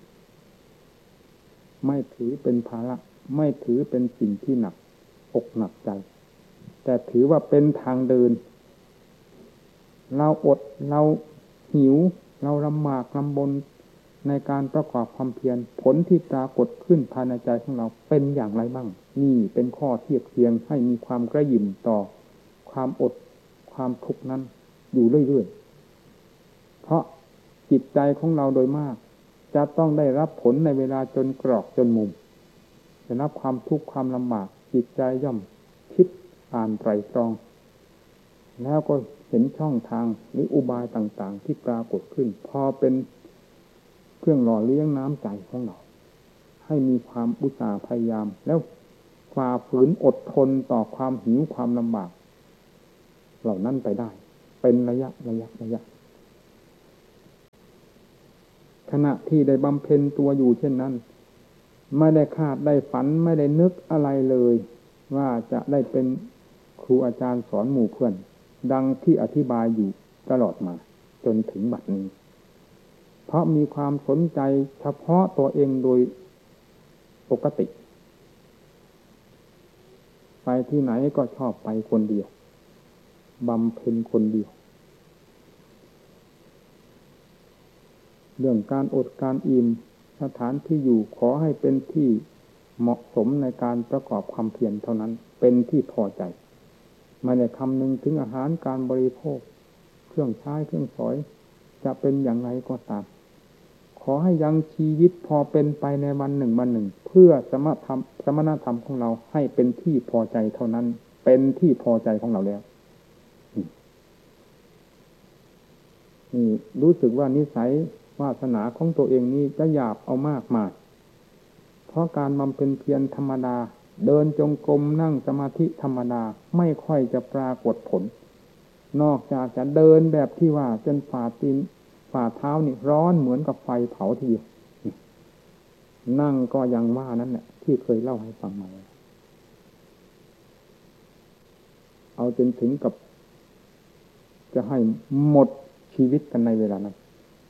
ไม่ถือเป็นภาระไม่ถือเป็นสิ่งที่หนักอกหนักใจแต่ถือว่าเป็นทางเดินเราอดเราหิวเราลำบากลำบนในการประกอบความเพียรผลที่ปรากฏขึ้นภายในใจของเราเป็นอย่างไรบ้างนี่เป็นข้อเทียบเทียงให้มีความกระหยิ่มต่อความอดความทุกข์นั้นอยู่เรื่อยๆเพราะจิตใจของเราโดยมากจะต้องได้รับผลในเวลาจนกรอกจนมุมจะรับความทุกข์ความลำบากจิตใจย่อมคิดอ่านไตรตรองแล้วก็เห็นช่องทางหรืออุบายต่างๆที่ปรากฏขึ้นพอเป็นเครื่องหล่อเลี้ยงน้ำใจของเราให้มีความอุตสาห์พยายามแล้วฝ่าฝืนอดทนต่อความหิวความลำบากเหล่านั้นไปได้เป็นระยะระยะระยะขณะที่ได้บำเพ็ญตัวอยู่เช่นนั้นไม่ได้คาดได้ฝันไม่ได้นึกอะไรเลยว่าจะได้เป็นครูอาจารย์สอนหมู่เพื่อนดังที่อธิบายอยู่ตลอดมาจนถึงบัดนี้เพราะมีความสนใจเฉพาะตัวเองโดยปกติไปที่ไหนก็ชอบไปคนเดียวบำเพ็ญคนเดียวเรื่องการอดการอิ่มสถานที่อยู่ขอให้เป็นที่เหมาะสมในการประกอบความเพียรเท่านั้นเป็นที่พอใจไม่ได้คำนึงถึงอาหารการบริโภคเครื่องใช้เครื่องสอยจะเป็นอย่างไรก็ตามขอให้ยังชีวิตพอเป็นไปในวันหนึ่งวันหนึ่งเพื่อสมธรรมสมณธรรมของเราให้เป็นที่พอใจเท่านั้นเป็นที่พอใจของเราแล้วนี่รู้สึกว่านิสัยวาสนาของตัวเองนี้จะหยาบเอามากมายเพราะการบำเพ็ญเพียรธรรมดาเดินจงกรมนั่งสมาธิธรรมดาไม่ค่อยจะปรากฏผลนอกจากจะเดินแบบที่ว่าจนฝ่าตีนฝ่าเท้านี่ร้อนเหมือนกับไฟเผาทีเดียวนั่งก็ยังว่านั้นแหละที่เคยเล่าให้ฟังมาเอาจนถึงกับจะให้หมดชีวิตกันในเวลานั้น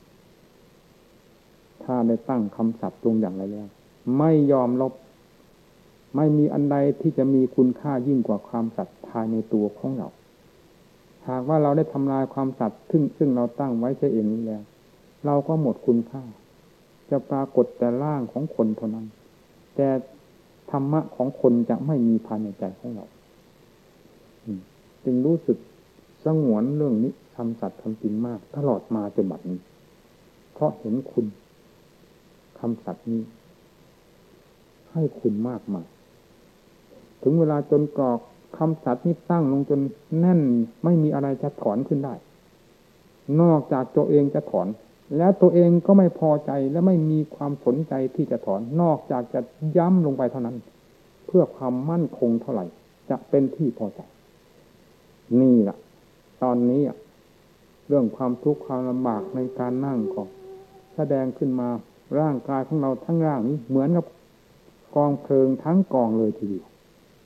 ถ้าได้ตั้งคำสัตย์ตรงอย่างไรแล้วไม่ยอมลบไม่มีอันใดที่จะมีคุณค่ายิ่งกว่าความสัตย์ภายในตัวของเราหากว่าเราได้ทำลายความสัตย์ซึ่งซึ่งเราตั้งไว้เสียเองนี้แล้วเราก็หมดคุณค่าจะปรากฏแต่ร่างของคนเท่านั้นแต่ธรรมะของคนจะไม่มีภายในใจของเราจึงรู้สึกสงวนเรื่องนี้ทำสัตย์ทำจริงมากตลอดมาจนบัดนี้เพราะเห็นคุณคำสัตย์นี้ให้คุณมากมายถึงเวลาจนกรอกคำสัตย์นี้ตั้งลงจนแน่นไม่มีอะไรจะถอนขึ้นได้นอกจากตัวเองจะถอนแล้วตัวเองก็ไม่พอใจและไม่มีความสนใจที่จะถอนนอกจากจะย้ำลงไปเท่านั้นเพื่อความมั่นคงเท่าไหร่จะเป็นที่พอใจนี่แหละตอนนี้เรื่องความทุกข์ความลำบากในการนั่งก็แสดงขึ้นมาร่างกายของเราทั้งร่างนี้เหมือนกับกองเพลิงทั้งกองเลยทีเดียว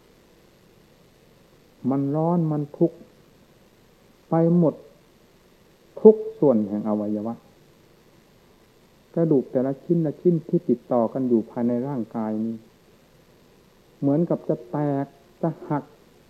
มันร้อนมันทุกข์ไปหมดทุกส่วนแห่งอวัยวะกระดูกแต่ละชิ้นละชิ้นที่ติดต่อกันอยู่ภายในร่างกายนี้เหมือนกับจะแตกจะหัก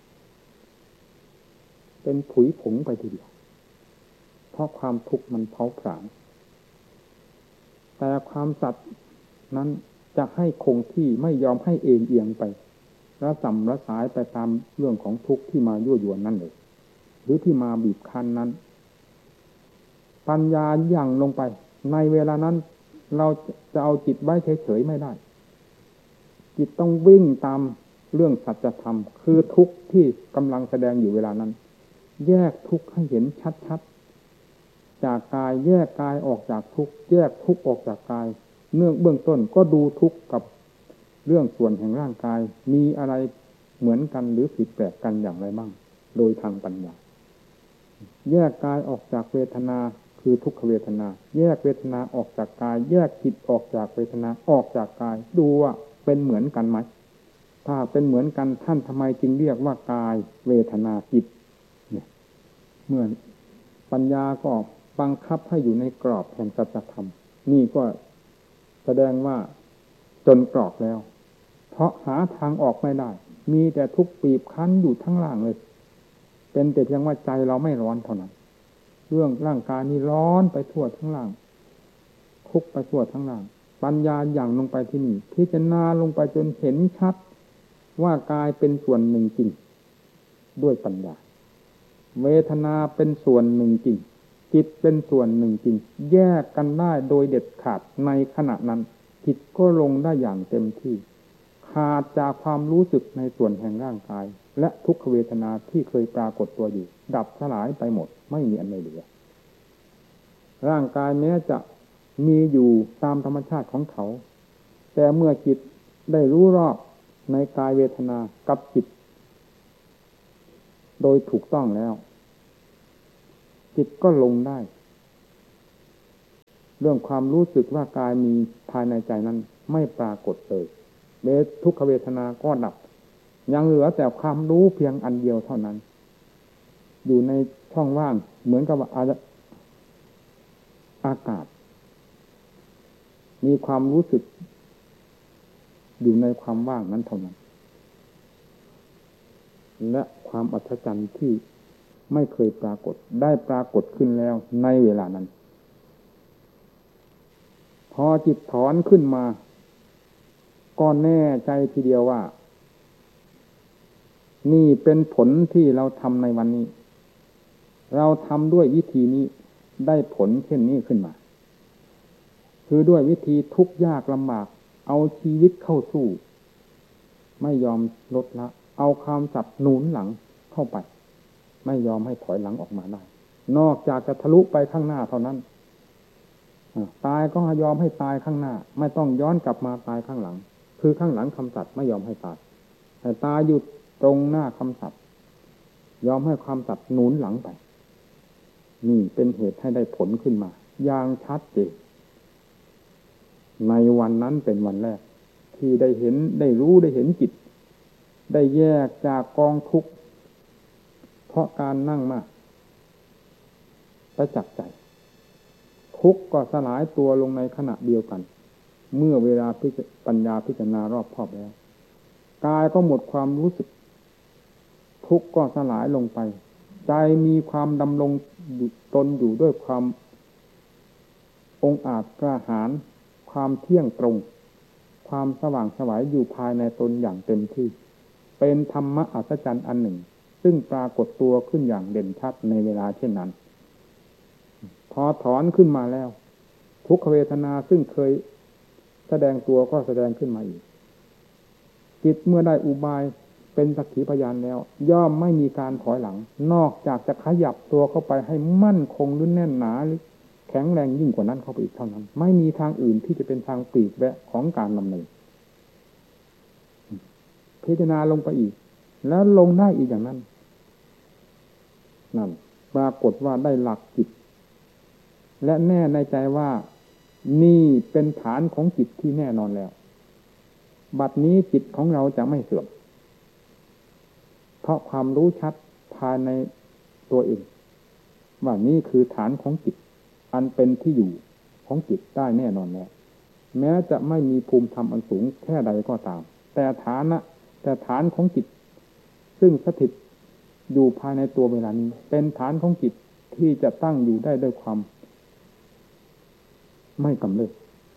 เป็นผุยผงไปทีเดียวเพราะความทุกข์มันเผาผลาญแต่ความสัตย์นั้นจะให้คงที่ไม่ยอมให้เอ็นเอียงไประส่ำระสายไปตามเรื่องของทุกข์ที่มายั่วยวนนั่นเลยหรือที่มาบีบคั้นนั้นปัญญายั่งลงไปในเวลานั้นเราจะเอาจิตไว้เฉยๆไม่ได้จิตต้องวิ่งตามเรื่องสัจธรรมคือทุกข์ที่กำลังแสดงอยู่เวลานั้นแยกทุกข์ให้เห็นชัดๆจากกายแยกกายออกจากทุกข์แยกทุกข์ออกจากกายเนื่องเบื้องต้นก็ดูทุกข์กับเรื่องส่วนแห่งร่างกายมีอะไรเหมือนกันหรือผิดแปลกกันอย่างไรบ้างโดยทางปัญญาแยกกายออกจากเวทนาคือทุกขเวทนาแยกเวทนาออกจากกายแยกจิตออกจากเวทนาออกจากกายดูว่าเป็นเหมือนกันไหมถ้าเป็นเหมือนกันท่านทำไมจึงเรียกว่ากายเวทนาจิตเนี่ยเมื่อปัญญาก็บังคับให้อยู่ในกรอบแห่งสัจธรรมนี่ก็แสดงว่าจนกรอบแล้วเพราะหาทางออกไม่ได้มีแต่ทุกข์บีบคั้นอยู่ทั้งล่างเลยเป็นแต่เพียงว่าใจเราไม่ร้อนเท่านั้นเรื่องร่างกายนี้ร้อนไปทั่วทั้งล่างทุกข์ไปทั่วทั้งล่างปัญญาอย่างลงไปที่นี่พิจารณาลงไปจนเห็นชัดว่ากายเป็นส่วนหนึ่งจริงด้วยปัญญาเวทนาเป็นส่วนหนึ่งจริงจิตเป็นส่วนหนึ่งจริงแยกกันได้โดยเด็ดขาดในขณะนั้นจิตก็ลงได้อย่างเต็มที่ขาดจากความรู้สึกในส่วนแห่งร่างกายและทุกขเวทนาที่เคยปรากฏตัวอยู่ดับสลายไปหมดไม่มีอันใดเหลือร่างกายแม้จะมีอยู่ตามธรรมชาติของเขาแต่เมื่อจิตได้รู้รอบในกายเวทนากับจิตโดยถูกต้องแล้วจิตก็ลงได้เรื่องความรู้สึกว่ากายมีภายในใจนั้นไม่ปรากฏเลยเวททุกขเวทนาก็ดับยังเหลือแต่ความรู้เพียงอันเดียวเท่านั้นอยู่ในช่องว่างเหมือนกับว่าอากาศมีความรู้สึกอยู่ในความว่างนั้นเท่านั้นและความอัศจรรย์ที่ไม่เคยปรากฏได้ปรากฏขึ้นแล้วในเวลานั้นพอจิตถอนขึ้นมาก็แน่ใจทีเดียวว่านี่เป็นผลที่เราทำในวันนี้เราทำด้วยวิธีนี้ได้ผลเช่นนี้ขึ้นมาคือด้วยวิธีทุกข์ยากลำบากเอาชีวิตเข้าสู้ไม่ยอมลดละเอาความสับหนุนหลังเข้าไปไม่ยอมให้ถอยหลังออกมาได้นอกจากจะทะลุไปข้างหน้าเท่านั้นตายก็ยอมให้ตายข้างหน้าไม่ต้องย้อนกลับมาตายข้างหลังคือข้างหลังคำสัตย์ไม่ยอมให้ตายแต่ตายอยู่ตรงหน้าคำสัตย์ยอมให้ความสัตย์หนุนหลังไปนี่เป็นเหตุให้ได้ผลขึ้นมาอย่างชัดเจนในวันนั้นเป็นวันแรกที่ได้เห็นได้รู้ได้เห็นจิตได้แยกจากกองทุกข์เพราะการนั่งมากประจักษ์ใจทุกข์ก็สลายตัวลงในขณะเดียวกันเมื่อเวลาปัญญาพิจารณารอบคอบแล้วกายก็หมดความรู้สึกทุกข์ก็สลายลงไปใจมีความดำรงตนอยู่ด้วยความองอาจกล้าหาญความเที่ยงตรงความสว่างไสวอยู่ภายในตนอย่างเต็มที่เป็นธรรมะอัศจรรย์อันหนึ่งซึ่งปรากฏตัวขึ้นอย่างเด่นชัดในเวลาเช่นนั้นพอถอนขึ้นมาแล้วทุกขเวทนาซึ่งเคยแสดงตัวก็แสดงขึ้นมาอีกจิตเมื่อได้อุบายเป็นสักขีพยานแล้วย่อมไม่มีการถอยหลังนอกจากจะขยับตัวเข้าไปให้มั่นคงหรือแน่นหนาหรือแข็งแรงยิ่งกว่านั้นเข้าไปอีกเท่านั้นไม่มีทางอื่นที่จะเป็นทางปลีกแวะของการดำเนินพิจารณาลงไปอีกแล้วลงได้อีกอย่างนั้นนั่นปรากฏว่าได้หลักจิตและแน่ในใจว่านี่เป็นฐานของจิตที่แน่นอนแล้วบัดนี้จิตของเราจะไม่เสื่อมเพราะความรู้ชัดภายในตัวเองว่านี่คือฐานของจิตอันเป็นที่อยู่ของจิตได้แน่นอนแล้วแม้จะไม่มีภูมิธรรมอันสูงแค่ใดก็ตามแต่ฐานะแต่ฐานของจิตซึ่งสถิตอยู่ภายในตัวเวลานี้เป็นฐานของจิตที่จะตั้งอยู่ได้ด้วยความไม่กำเริบ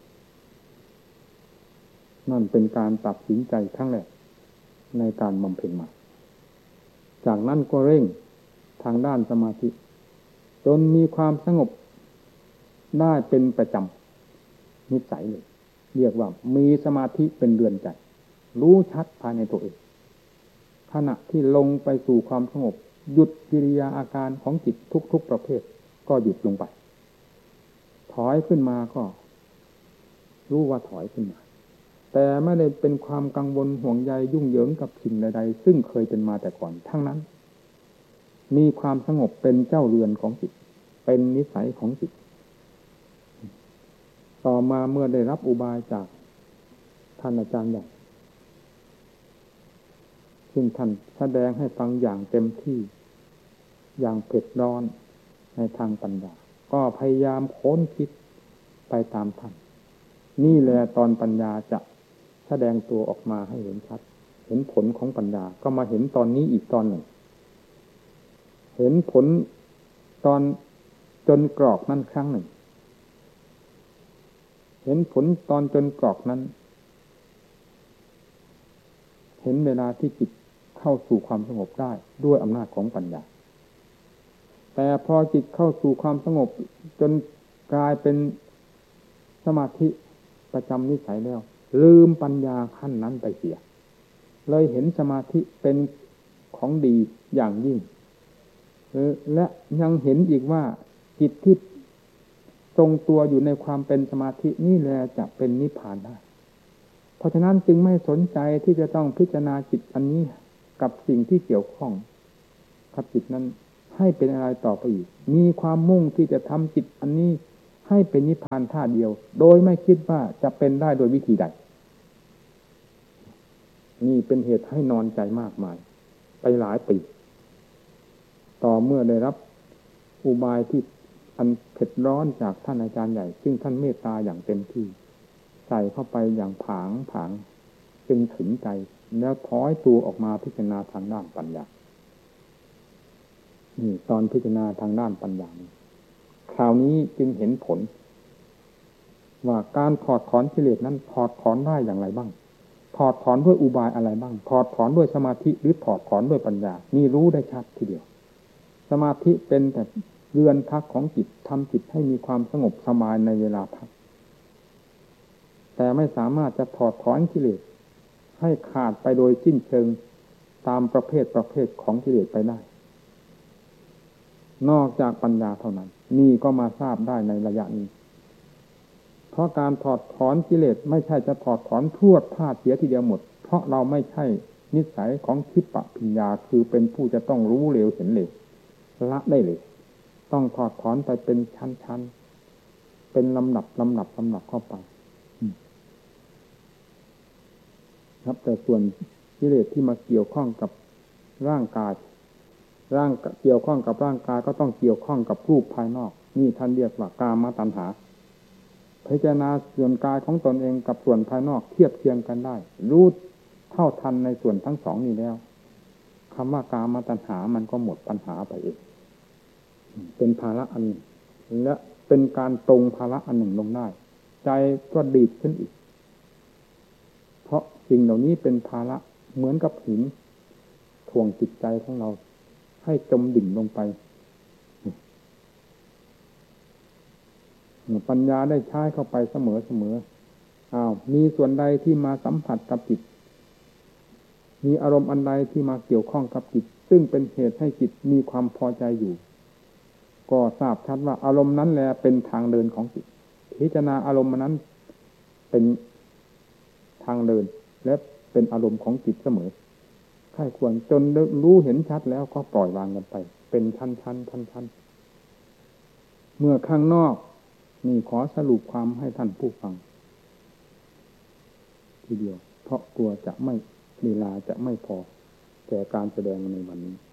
นั่นเป็นการตัดสินใจครั้งแรกในการบำเพ็ญมาจากนั้นก็เร่งทางด้านสมาธิจนมีความสงบได้เป็นประจำนิสัยเลยเรียกว่ามีสมาธิเป็นเรือนใจรู้ชัดภายในตัวเองขณะที่ลงไปสู่ความสงบหยุดกิริยาอาการของจิตทุกๆประเภทก็หยุดลงไปถอยขึ้นมาก็รู้ว่าถอยขึ้นมาแต่ไม่ได้เป็นความกังวลห่วงใยยุ่งเหยิงกับสิ่งใดๆซึ่งเคยเป็นมาแต่ก่อนทั้งนั้นมีความสงบเป็นเจ้าเรือนของจิตเป็นนิสัยของจิตต่อมาเมื่อได้รับอุบายจากท่านอาจารย์ใหญ่ซึ่งท่านแสดงให้ฟังอย่างเต็มที่อย่างเผ็ดร้อนในทางปัญญาก็พยายามค้นคิดไปตามท่านนี่แหละตอนปัญญาจะแสดงตัวออกมาให้เห็นชัดเห็นผลของปัญญาก็มาเห็นตอนนี้อีกตอนหนึ่งเห็นผลตอนจนกรอกนั้นครั้งหนึ่งเห็นผลตอนจนกรอกนั้นเห็นเวลาที่จิตเข้าสู่ความสงบได้ด้วยอำนาจของปัญญาแต่พอจิตเข้าสู่ความสงบจนกลายเป็นสมาธิประจำนิสัยแล้วลืมปัญญาขั้นนั้นไปเสียเลยเห็นสมาธิเป็นของดีอย่างยิ่งและยังเห็นอีกว่าจิตที่ทรงตัวอยู่ในความเป็นสมาธินี่แหละจะเป็นนิพพานได้เพราะฉะนั้นจึงไม่สนใจที่จะต้องพิจารณาจิตอันนี้กับสิ่งที่เกี่ยวข้องกับจิตนั้นให้เป็นอะไรต่อไปอีกมีความมุ่งที่จะทำจิตอันนี้ให้เป็นนิพพานท่าเดียวโดยไม่คิดว่าจะเป็นได้โดยวิธีใดนี่เป็นเหตุให้นอนใจมากมายไปหลายปีต่อเมื่อได้รับอุบายที่อันเผ็ดร้อนจากท่านอาจารย์ใหญ่ซึ่งท่านเมตตาอย่างเต็มที่ใส่เข้าไปอย่างผางผางจึงถึงใจแล้วถอยตัวออกมาพิจารณาทางด้านปัญญานี่ตอนพิจารณาทางด้านปัญญาคราวนี้จึงเห็นผลว่าการถอดถอนกิเลสนั้นถอดถอนได้อย่างไรบ้างถอดถอนด้วยอุบายอะไรบ้างถอดถอนด้วยสมาธิหรือถอดถอนด้วยปัญญานี่รู้ได้ชัดทีเดียวสมาธิเป็นแต่เรือนพักของจิตทำจิตให้มีความสงบสบายในเวลาพักแต่ไม่สามารถจะถอดถอนกิเลสให้ขาดไปโดยสิ้นเชิงตามประเภทประเภทของกิเลสไปได้นอกจากปัญญาเท่านั้นนี่ก็มาทราบได้ในระยะนี้เพราะการถอดถอนกิเลสไม่ใช่จะถอดถอนพรวดพลาดเสียทีเดียวหมดเพราะเราไม่ใช่นิสัยของทิปะปัญญาคือเป็นผู้จะต้องรู้เร็วเห็นเร็วละได้เลยต้องถอดถอนไปเป็นชั้นๆเป็นลำดับลำดับลำดับเข้าไปครับแต่ส่วนกิเลสที่มาเกี่ยวข้องกับร่างกายร่างเกี่ยวข้องกับร่างกายก็ต้องเกี่ยวข้องกับรูปภายนอกนี่ท่านเรียกว่ากามตัณหาพิจารณาส่วนกายของตนเองกับส่วนภายนอกเทียบเทียงกันได้รู้เท่าทันในส่วนทั้งสองนี้แล้วคำว่ากามตัณหามันก็หมดปัญหาไปเองเป็นภาระอันหนึ่งและเป็นการตรงภาระอันหนึ่งลงได้ใจก็ดีดขึ้นอีกเพราะสิ่งเหล่านี้เป็นภาระเหมือนกับหินถ่วงจิตใจของเราให้จมดิ่งลงไปปัญญาได้ใช้เข้าไปเสมอเสมออ้าวมีส่วนใดที่มาสัมผัสกับจิตมีอารมณ์อันใดที่มาเกี่ยวข้องกับจิตซึ่งเป็นเหตุให้จิตมีความพอใจอยู่ก็ทราบชัดว่าอารมณ์นั้นแหละเป็นทางเดินของจิตพิจารณาอารมณ์นั้นเป็นทางเดินและเป็นอารมณ์ของจิตเสมอใครควรจนรู้เห็นชัดแล้วก็ปล่อยวางกันไปเป็นชั้นชั้นชั้นชั้นเมื่อข้างนอกนี่ขอสรุปความให้ท่านผู้ฟังทีเดียวเพราะกลัวจะไม่เวลาจะไม่พอแก่การแสดงในวันนี้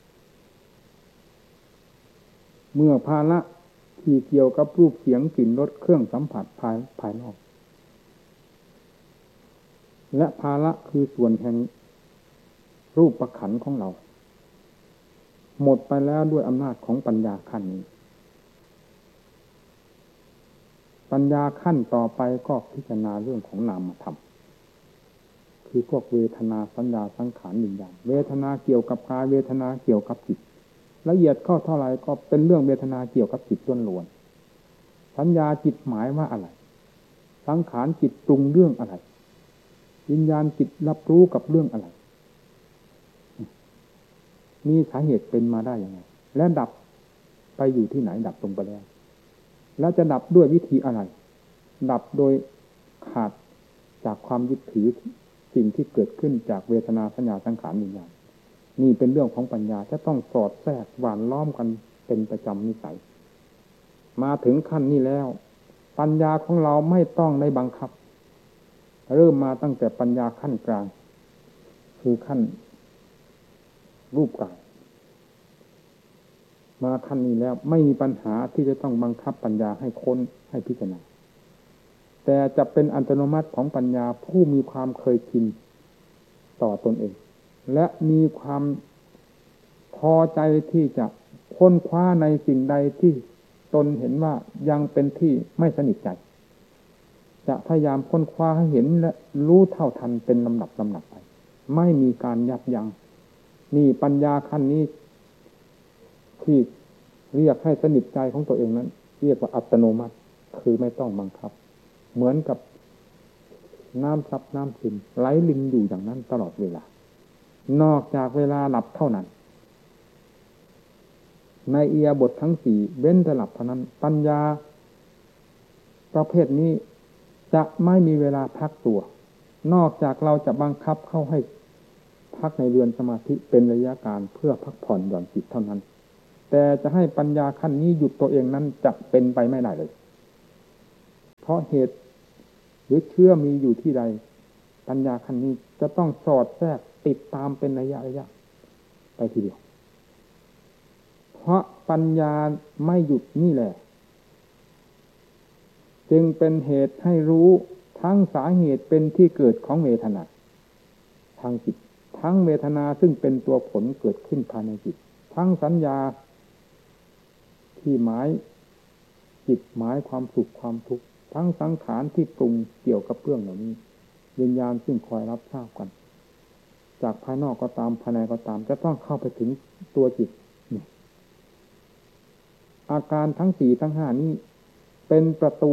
เมื่อภาระที่เกี่ยวกับรูปเสียงกลิ่นรสเครื่องสัมผัสภายภายนอกและภาระคือส่วนแห่งรูปประขันของเราหมดไปแล้วด้วยอำนาจของปัญญาขั้นนี้ปัญญาขั้นต่อไปก็พิจารณาเรื่องของนามธรรมคือพวกเวทนาสัญญาสังขารวิญญาณเวทนาเกี่ยวกับกายเวทนาเกี่ยวกับจิตละเอียดเข้าเท่าไหร่ก็เป็นเรื่องเวทนาเกี่ยวกับจิตล้วนๆสัญญาจิตหมายว่าอะไรสังขารจิตปรุงเรื่องอะไรวิญญาณจิตรับรู้กับเรื่องอะไรมีสาเหตุเป็นมาได้ยังไงและดับไปอยู่ที่ไหนดับลงไปแล้วแล้วจะดับด้วยวิธีอะไรดับโดยขาดจากความยึดถือสิ่งที่เกิดขึ้นจากเวทนาสัญญาสังขารวิญญาณนี่เป็นเรื่องของปัญญาจะต้องสอดแทรกหว่านล้อมกันเป็นประจำนิสัยมาถึงขั้นนี้แล้วปัญญาของเราไม่ต้องได้บังคับเริ่มมาตั้งแต่ปัญญาขั้นกลางคือขั้นรูปกายมาขั้นนี้แล้วไม่มีปัญหาที่จะต้องบังคับปัญญาให้ค้นให้พิจารณาแต่จะเป็นอัตโนมัติของปัญญาผู้มีความเคยชินต่อตนเองและมีความพอใจที่จะค้นคว้าในสิ่งใดที่ตนเห็นว่ายังเป็นที่ไม่สนิทใจจะพยายามค้นคว้าให้เห็นและรู้เท่าทันเป็นลำดับลำดับไปไม่มีการยับยั้งนี่ปัญญาขั้นนี้ที่เรียกให้สนิทใจของตัวเองนั้นเรียกว่าอัตโนมัติคือไม่ต้องบังคับเหมือนกับน้ำซับน้ำซึมไหลลินอยู่อย่างนั้นตลอดเวลานอกจากเวลาหลับเท่านั้นในอิริยาบถทั้งสี่เว้นแต่หลับเท่านั้นปัญญาประเภทนี้จะไม่มีเวลาพักตัวนอกจากเราจะบังคับเข้าให้พักในเรือนสมาธิเป็นระยะการเพื่อพักผ่อนหย่อนจิตเท่านั้นแต่จะให้ปัญญาขั้นนี้หยุดตัวเองนั้นจะเป็นไปไม่ได้เลยเพราะเหตุหรือเชื่อมีอยู่ที่ใดปัญญาขั้นนี้จะต้องสอดแทรกติดตามเป็นระยะระยะไปทีเดียวเพราะปัญญาไม่หยุดนี่แหละจึงเป็นเหตุให้รู้ทั้งสาเหตุเป็นที่เกิดของเวทนาทางจิตทั้งเวทนาซึ่งเป็นตัวผลเกิดขึ้นภายในจิตทั้งสัญญาที่หมายจิตหมายความสุขความทุกข์ทั้งสังขารที่ปรุงเกี่ยวกับเรื่องเหล่านี้วิญญาณซึ่งคอยรับทราบกันจากภายนอกก็ตามภายในก็ตามจะต้องเข้าไปถึงตัวจิตอาการทั้งสี่ทั้งห้านี้เป็นประตู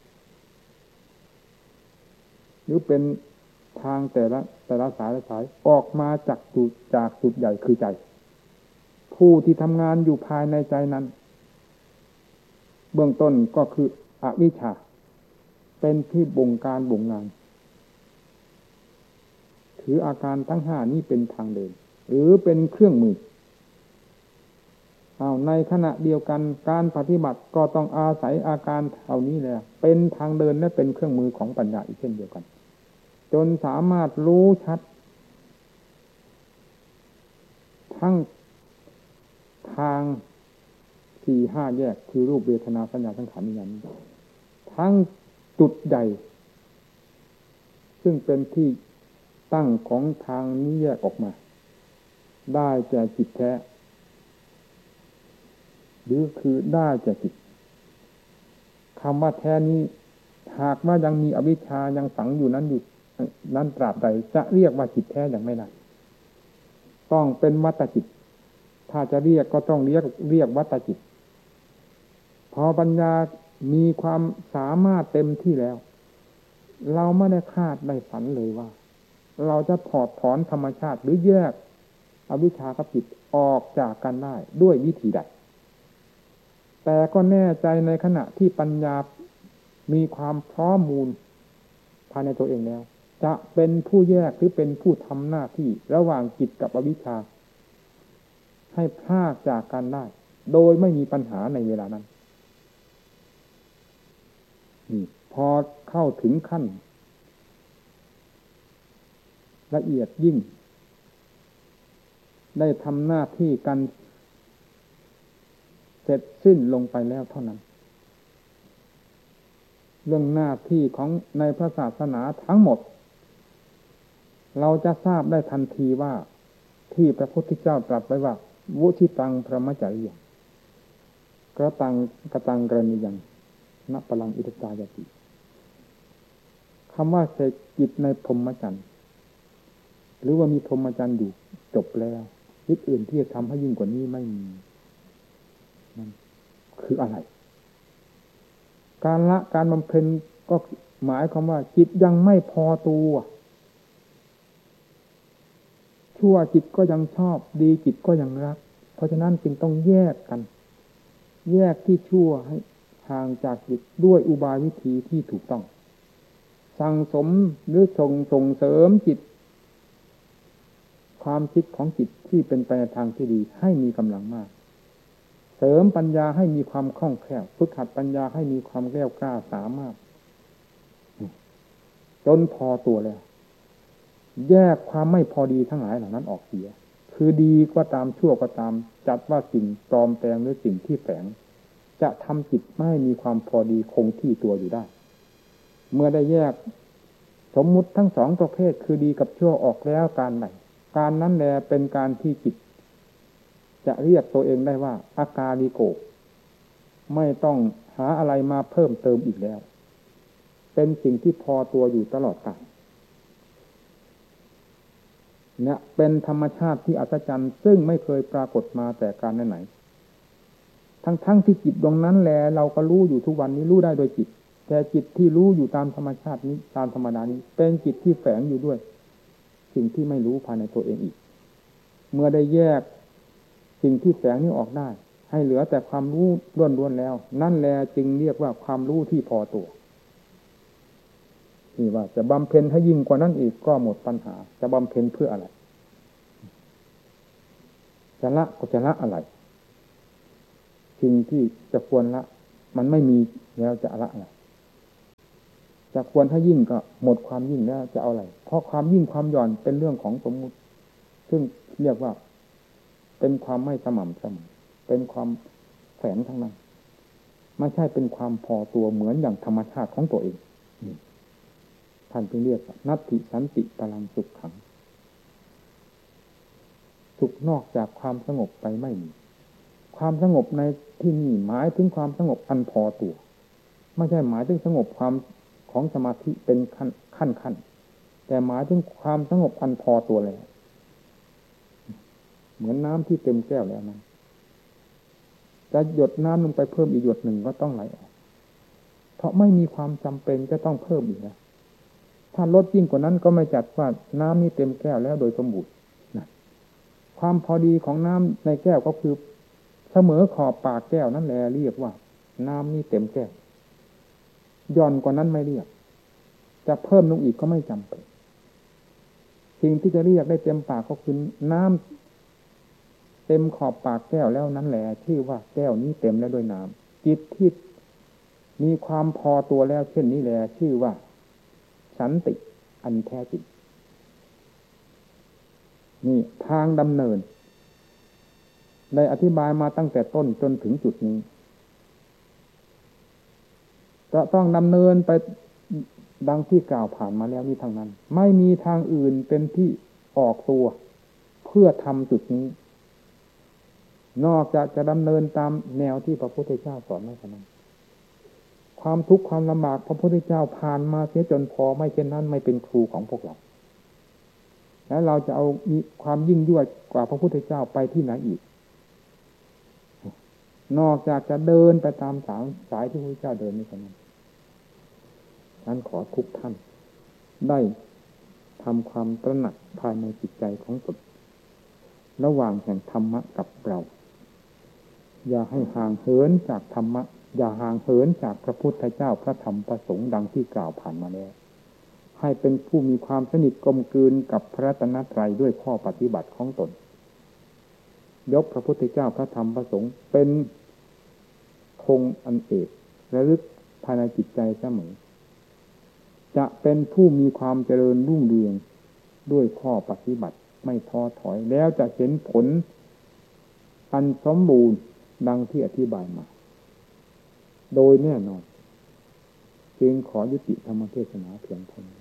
หรือเป็นทางแต่ละแต่ละสายละสายออกมาจากจุดจากจุดใหญ่คือใจผู้ที่ทำงานอยู่ภายในใจนั้นเบื้องต้นก็คืออวิชชาเป็นที่บงการบงงานถืออาการทั้งห้านี้เป็นทางเดินหรือเป็นเครื่องมือเอาในขณะเดียวกันการปฏิบัติก็ต้องอาศัยอาการเหล่านี้แหละเป็นทางเดินและเป็นเครื่องมือของปัญญาอีกเช่นเดียวกันจนสามารถรู้ชัดทั้งทางสี่ห้าแยกคือรูปเวทนาสัญญาสังขารวิญญาณทั้งจุดใหญ่ซึ่งเป็นที่ตั้งของทางนี้แยกออกมาได้แก่จิตแท้หรือคือได้แก่จิตคำว่าแท้นี้หากว่ายังมีอวิชชายังฝังอยู่นั้นอยู่นั้นตราบใดจะเรียกว่าจิตแท้ยังไม่ได้ต้องเป็นวัตจิตถ้าจะเรียกก็ต้องเรียกเรียกวัตจิตพอปัญญามีความสามารถเต็มที่แล้วเราไม่ได้คาดได้ฝันเลยว่าเราจะถอดถอนธรรมชาติหรือแยกอวิชชากับจิตออกจากกันได้ด้วยวิธีใดแต่ก็แน่ใจในขณะที่ปัญญามีความพร้อมมูลภายในตัวเองแล้วจะเป็นผู้แยกหรือเป็นผู้ทำหน้าที่ระหว่างจิตกับอวิชชาให้พรากจากกันได้โดยไม่มีปัญหาในเวลานั้นนี่พอเข้าถึงขั้นละเอียดยิ่งได้ทำหน้าที่กันเสร็จสิ้นลงไปแล้วเท่านั้นเรื่องหน้าที่ของในพระศาสนาทั้งหมดเราจะทราบได้ทันทีว่าที่พระพุทธเจ้าตรัสไว้ว่าวุฒิตังพรหมจริยังกระตังกระตังกรณียังณปลังอิทธายติคำว่าเสกจิตในพรหมจรรย์หรือว่ามีพรหมจรรย์อยู่จบแล้ววิธีอื่นที่จะทำให้ยิ่งกว่านี้ไม่มีนั่นคืออะไรการละการบำเพ็ญก็หมายความว่าจิตยังไม่พอตัวชั่วจิตก็ยังชอบดีจิตก็ยังรักเพราะฉะนั้นจึงต้องแยกกันแยกที่ชั่วให้ห่างจากจิตด้วยอุบายวิธีที่ถูกต้องสั่งสมหรือส่งส่งเสริมจิตความคิดของจิตที่เป็นไปในทางที่ดีให้มีกำลังมากเสริมปัญญาให้มีความคล่องแคล่วฝึกหัดปัญญาให้มีความแกล้วกล้าสามารถจนพอตัวแล้วแยกความไม่พอดีทั้งหลายเหล่านั้นออกเสียคือดีก็ตามชั่วก็ตามจัดว่าสิ่งปลอมแปลงหรือสิ่งที่แฝงจะทำจิตไม่ให้มีความพอดีคงที่ตัวอยู่ได้เมื่อได้แยกสมมุติทั้งสองประเภทคือดีกับชั่วออกแล้วการไหนการนั้นแลเป็นการที่จิตจะเรียกตัวเองได้ว่าอากาลิโกไม่ต้องหาอะไรมาเพิ่มเติมอีกแล้วเป็นสิ่งที่พอตัวอยู่ตลอดกาลเนี่ยเป็นธรรมชาติที่อัศจรรย์ซึ่งไม่เคยปรากฏมาแต่การไหนๆทั้งๆที่จิตดวงนั้นแลเราก็รู้อยู่ทุกวันนี้รู้ได้โดยจิตแต่จิตที่รู้อยู่ตามธรรมชาตินี้ตามธรรมดานี้เป็นจิตที่แฝงอยู่ด้วยสิ่งที่ไม่รู้ภายในตัวเองอีกเมื่อได้แยกสิ่งที่แฝงนี้ออกได้ให้เหลือแต่ความรู้ล้วนๆแล้วนั่นแลจึงเรียกว่าความรู้ที่พอตัวนี่ว่าจะบำเพ็ญให้ยิ่งกว่านั้นอีกก็หมดปัญหาจะบำเพ็ญเพื่ออะไรจะละก็จะละอะไรสิ่งที่จะควรละมันไม่มีแล้วจะละอะไรจะควรให้ยิ่งก็หมดความยิ่งแล้วจะเอาอะไรเพราะความยิ่งความหย่อนเป็นเรื่องของสมมุติซึ่งเรียกว่าเป็นความไม่สม่ำเสมอเป็นความแฝงทั้งนั้นไม่ใช่เป็นความพอตัวเหมือนอย่างธรรมชาติของตัวเองท่านจึงเรียกว่านัตถิสันติพลังสุขขังสุขนอกจากความสงบไปไม่มีความสงบในที่นี่หมายถึงความสงบอันพอตัวไม่ใช่หมายถึงสงบความของสมาธิเป็นขั้นขั้นขั้นแต่หมายถึงความสงบอันพอตัวแล้วเหมือนน้ำที่เต็มแก้วแล้วนั้นจะหยดน้ำลงไปเพิ่มอีกหยดหนึ่งก็ต้องไหลออกเพราะไม่มีความจำเป็นจะต้องเพิ่มอีกนะถ้าลดยิ่งกว่านั้นก็ไม่จัดว่าน้ำนี้เต็มแก้วแล้วโดยสมบูรณ์นะความพอดีของน้ำในแก้วก็คือเสมอขอบปากแก้วนั่นแหละเรียกว่าน้ำนี้เต็มแก้วย่อนกว่านั้นไม่เรียกจะเพิ่มลงอีกก็ไม่จำเป็นสิ่งที่จะเรียกได้เต็มปากก็คือน้ำเต็มขอบปากแก้วแล้วนั้นแหละชื่อว่าแก้วนี้เต็มแล้วด้วยน้ำจิตที่มีความพอตัวแล้วเช่นนี้แหละชื่อว่าสันติอันแท้จริงนี่ทางดำเนินได้อธิบายมาตั้งแต่ต้นจนถึงจุดนี้จะต้องดำเนินไปดังที่กล่าวผ่านมาแล้วนี้ทางนั้นไม่มีทางอื่นเป็นที่ออกตัวเพื่อทำจุดนี้นอกจากจะดำเนินตามแนวที่พระพุทธเจ้าสอนไว้เท่านั้นความทุกข์ความลำบากพระพุทธเจ้าผ่านมาเสียจนพอไม่เช่นนั้นไม่เป็นครูของพวกเราแล้วเราจะเอามีความยิ่งยวดกว่าพระพุทธเจ้าไปที่ไหนอีกนอกจากจะเดินไปตามสายสายที่พระพุทธเจ้าเดินนี่เท่านั้นนั้นขอทุกท่านได้ทำความตระหนักภายในจิตใจของตนระหว่างแห่งธรรมะกับเราอย่าให้ห่างเหินจากธรรมะอย่าห่างเหินจากพระพุทธเจ้าพระธรรมพระสงฆ์ดังที่กล่าวผ่านมาแล้วให้เป็นผู้มีความสนิทกลมกลืนกับพระรัตนตรัยด้วยข้อปฏิบัติของตนยกพระพุทธเจ้าพระธรรมพระสงฆ์เป็นธงอันเอกระลึกภายในจิตใจเสมอจะเป็นผู้มีความเจริญรุ่งเรืองด้วยข้อปฏิบัติไม่ท้อถอยแล้วจะเห็นผลอันสมบูรณ์ดังที่อธิบายมาโดยแน่นอนจึงขอยุติธรรมเทศนาเพียงเท่านี้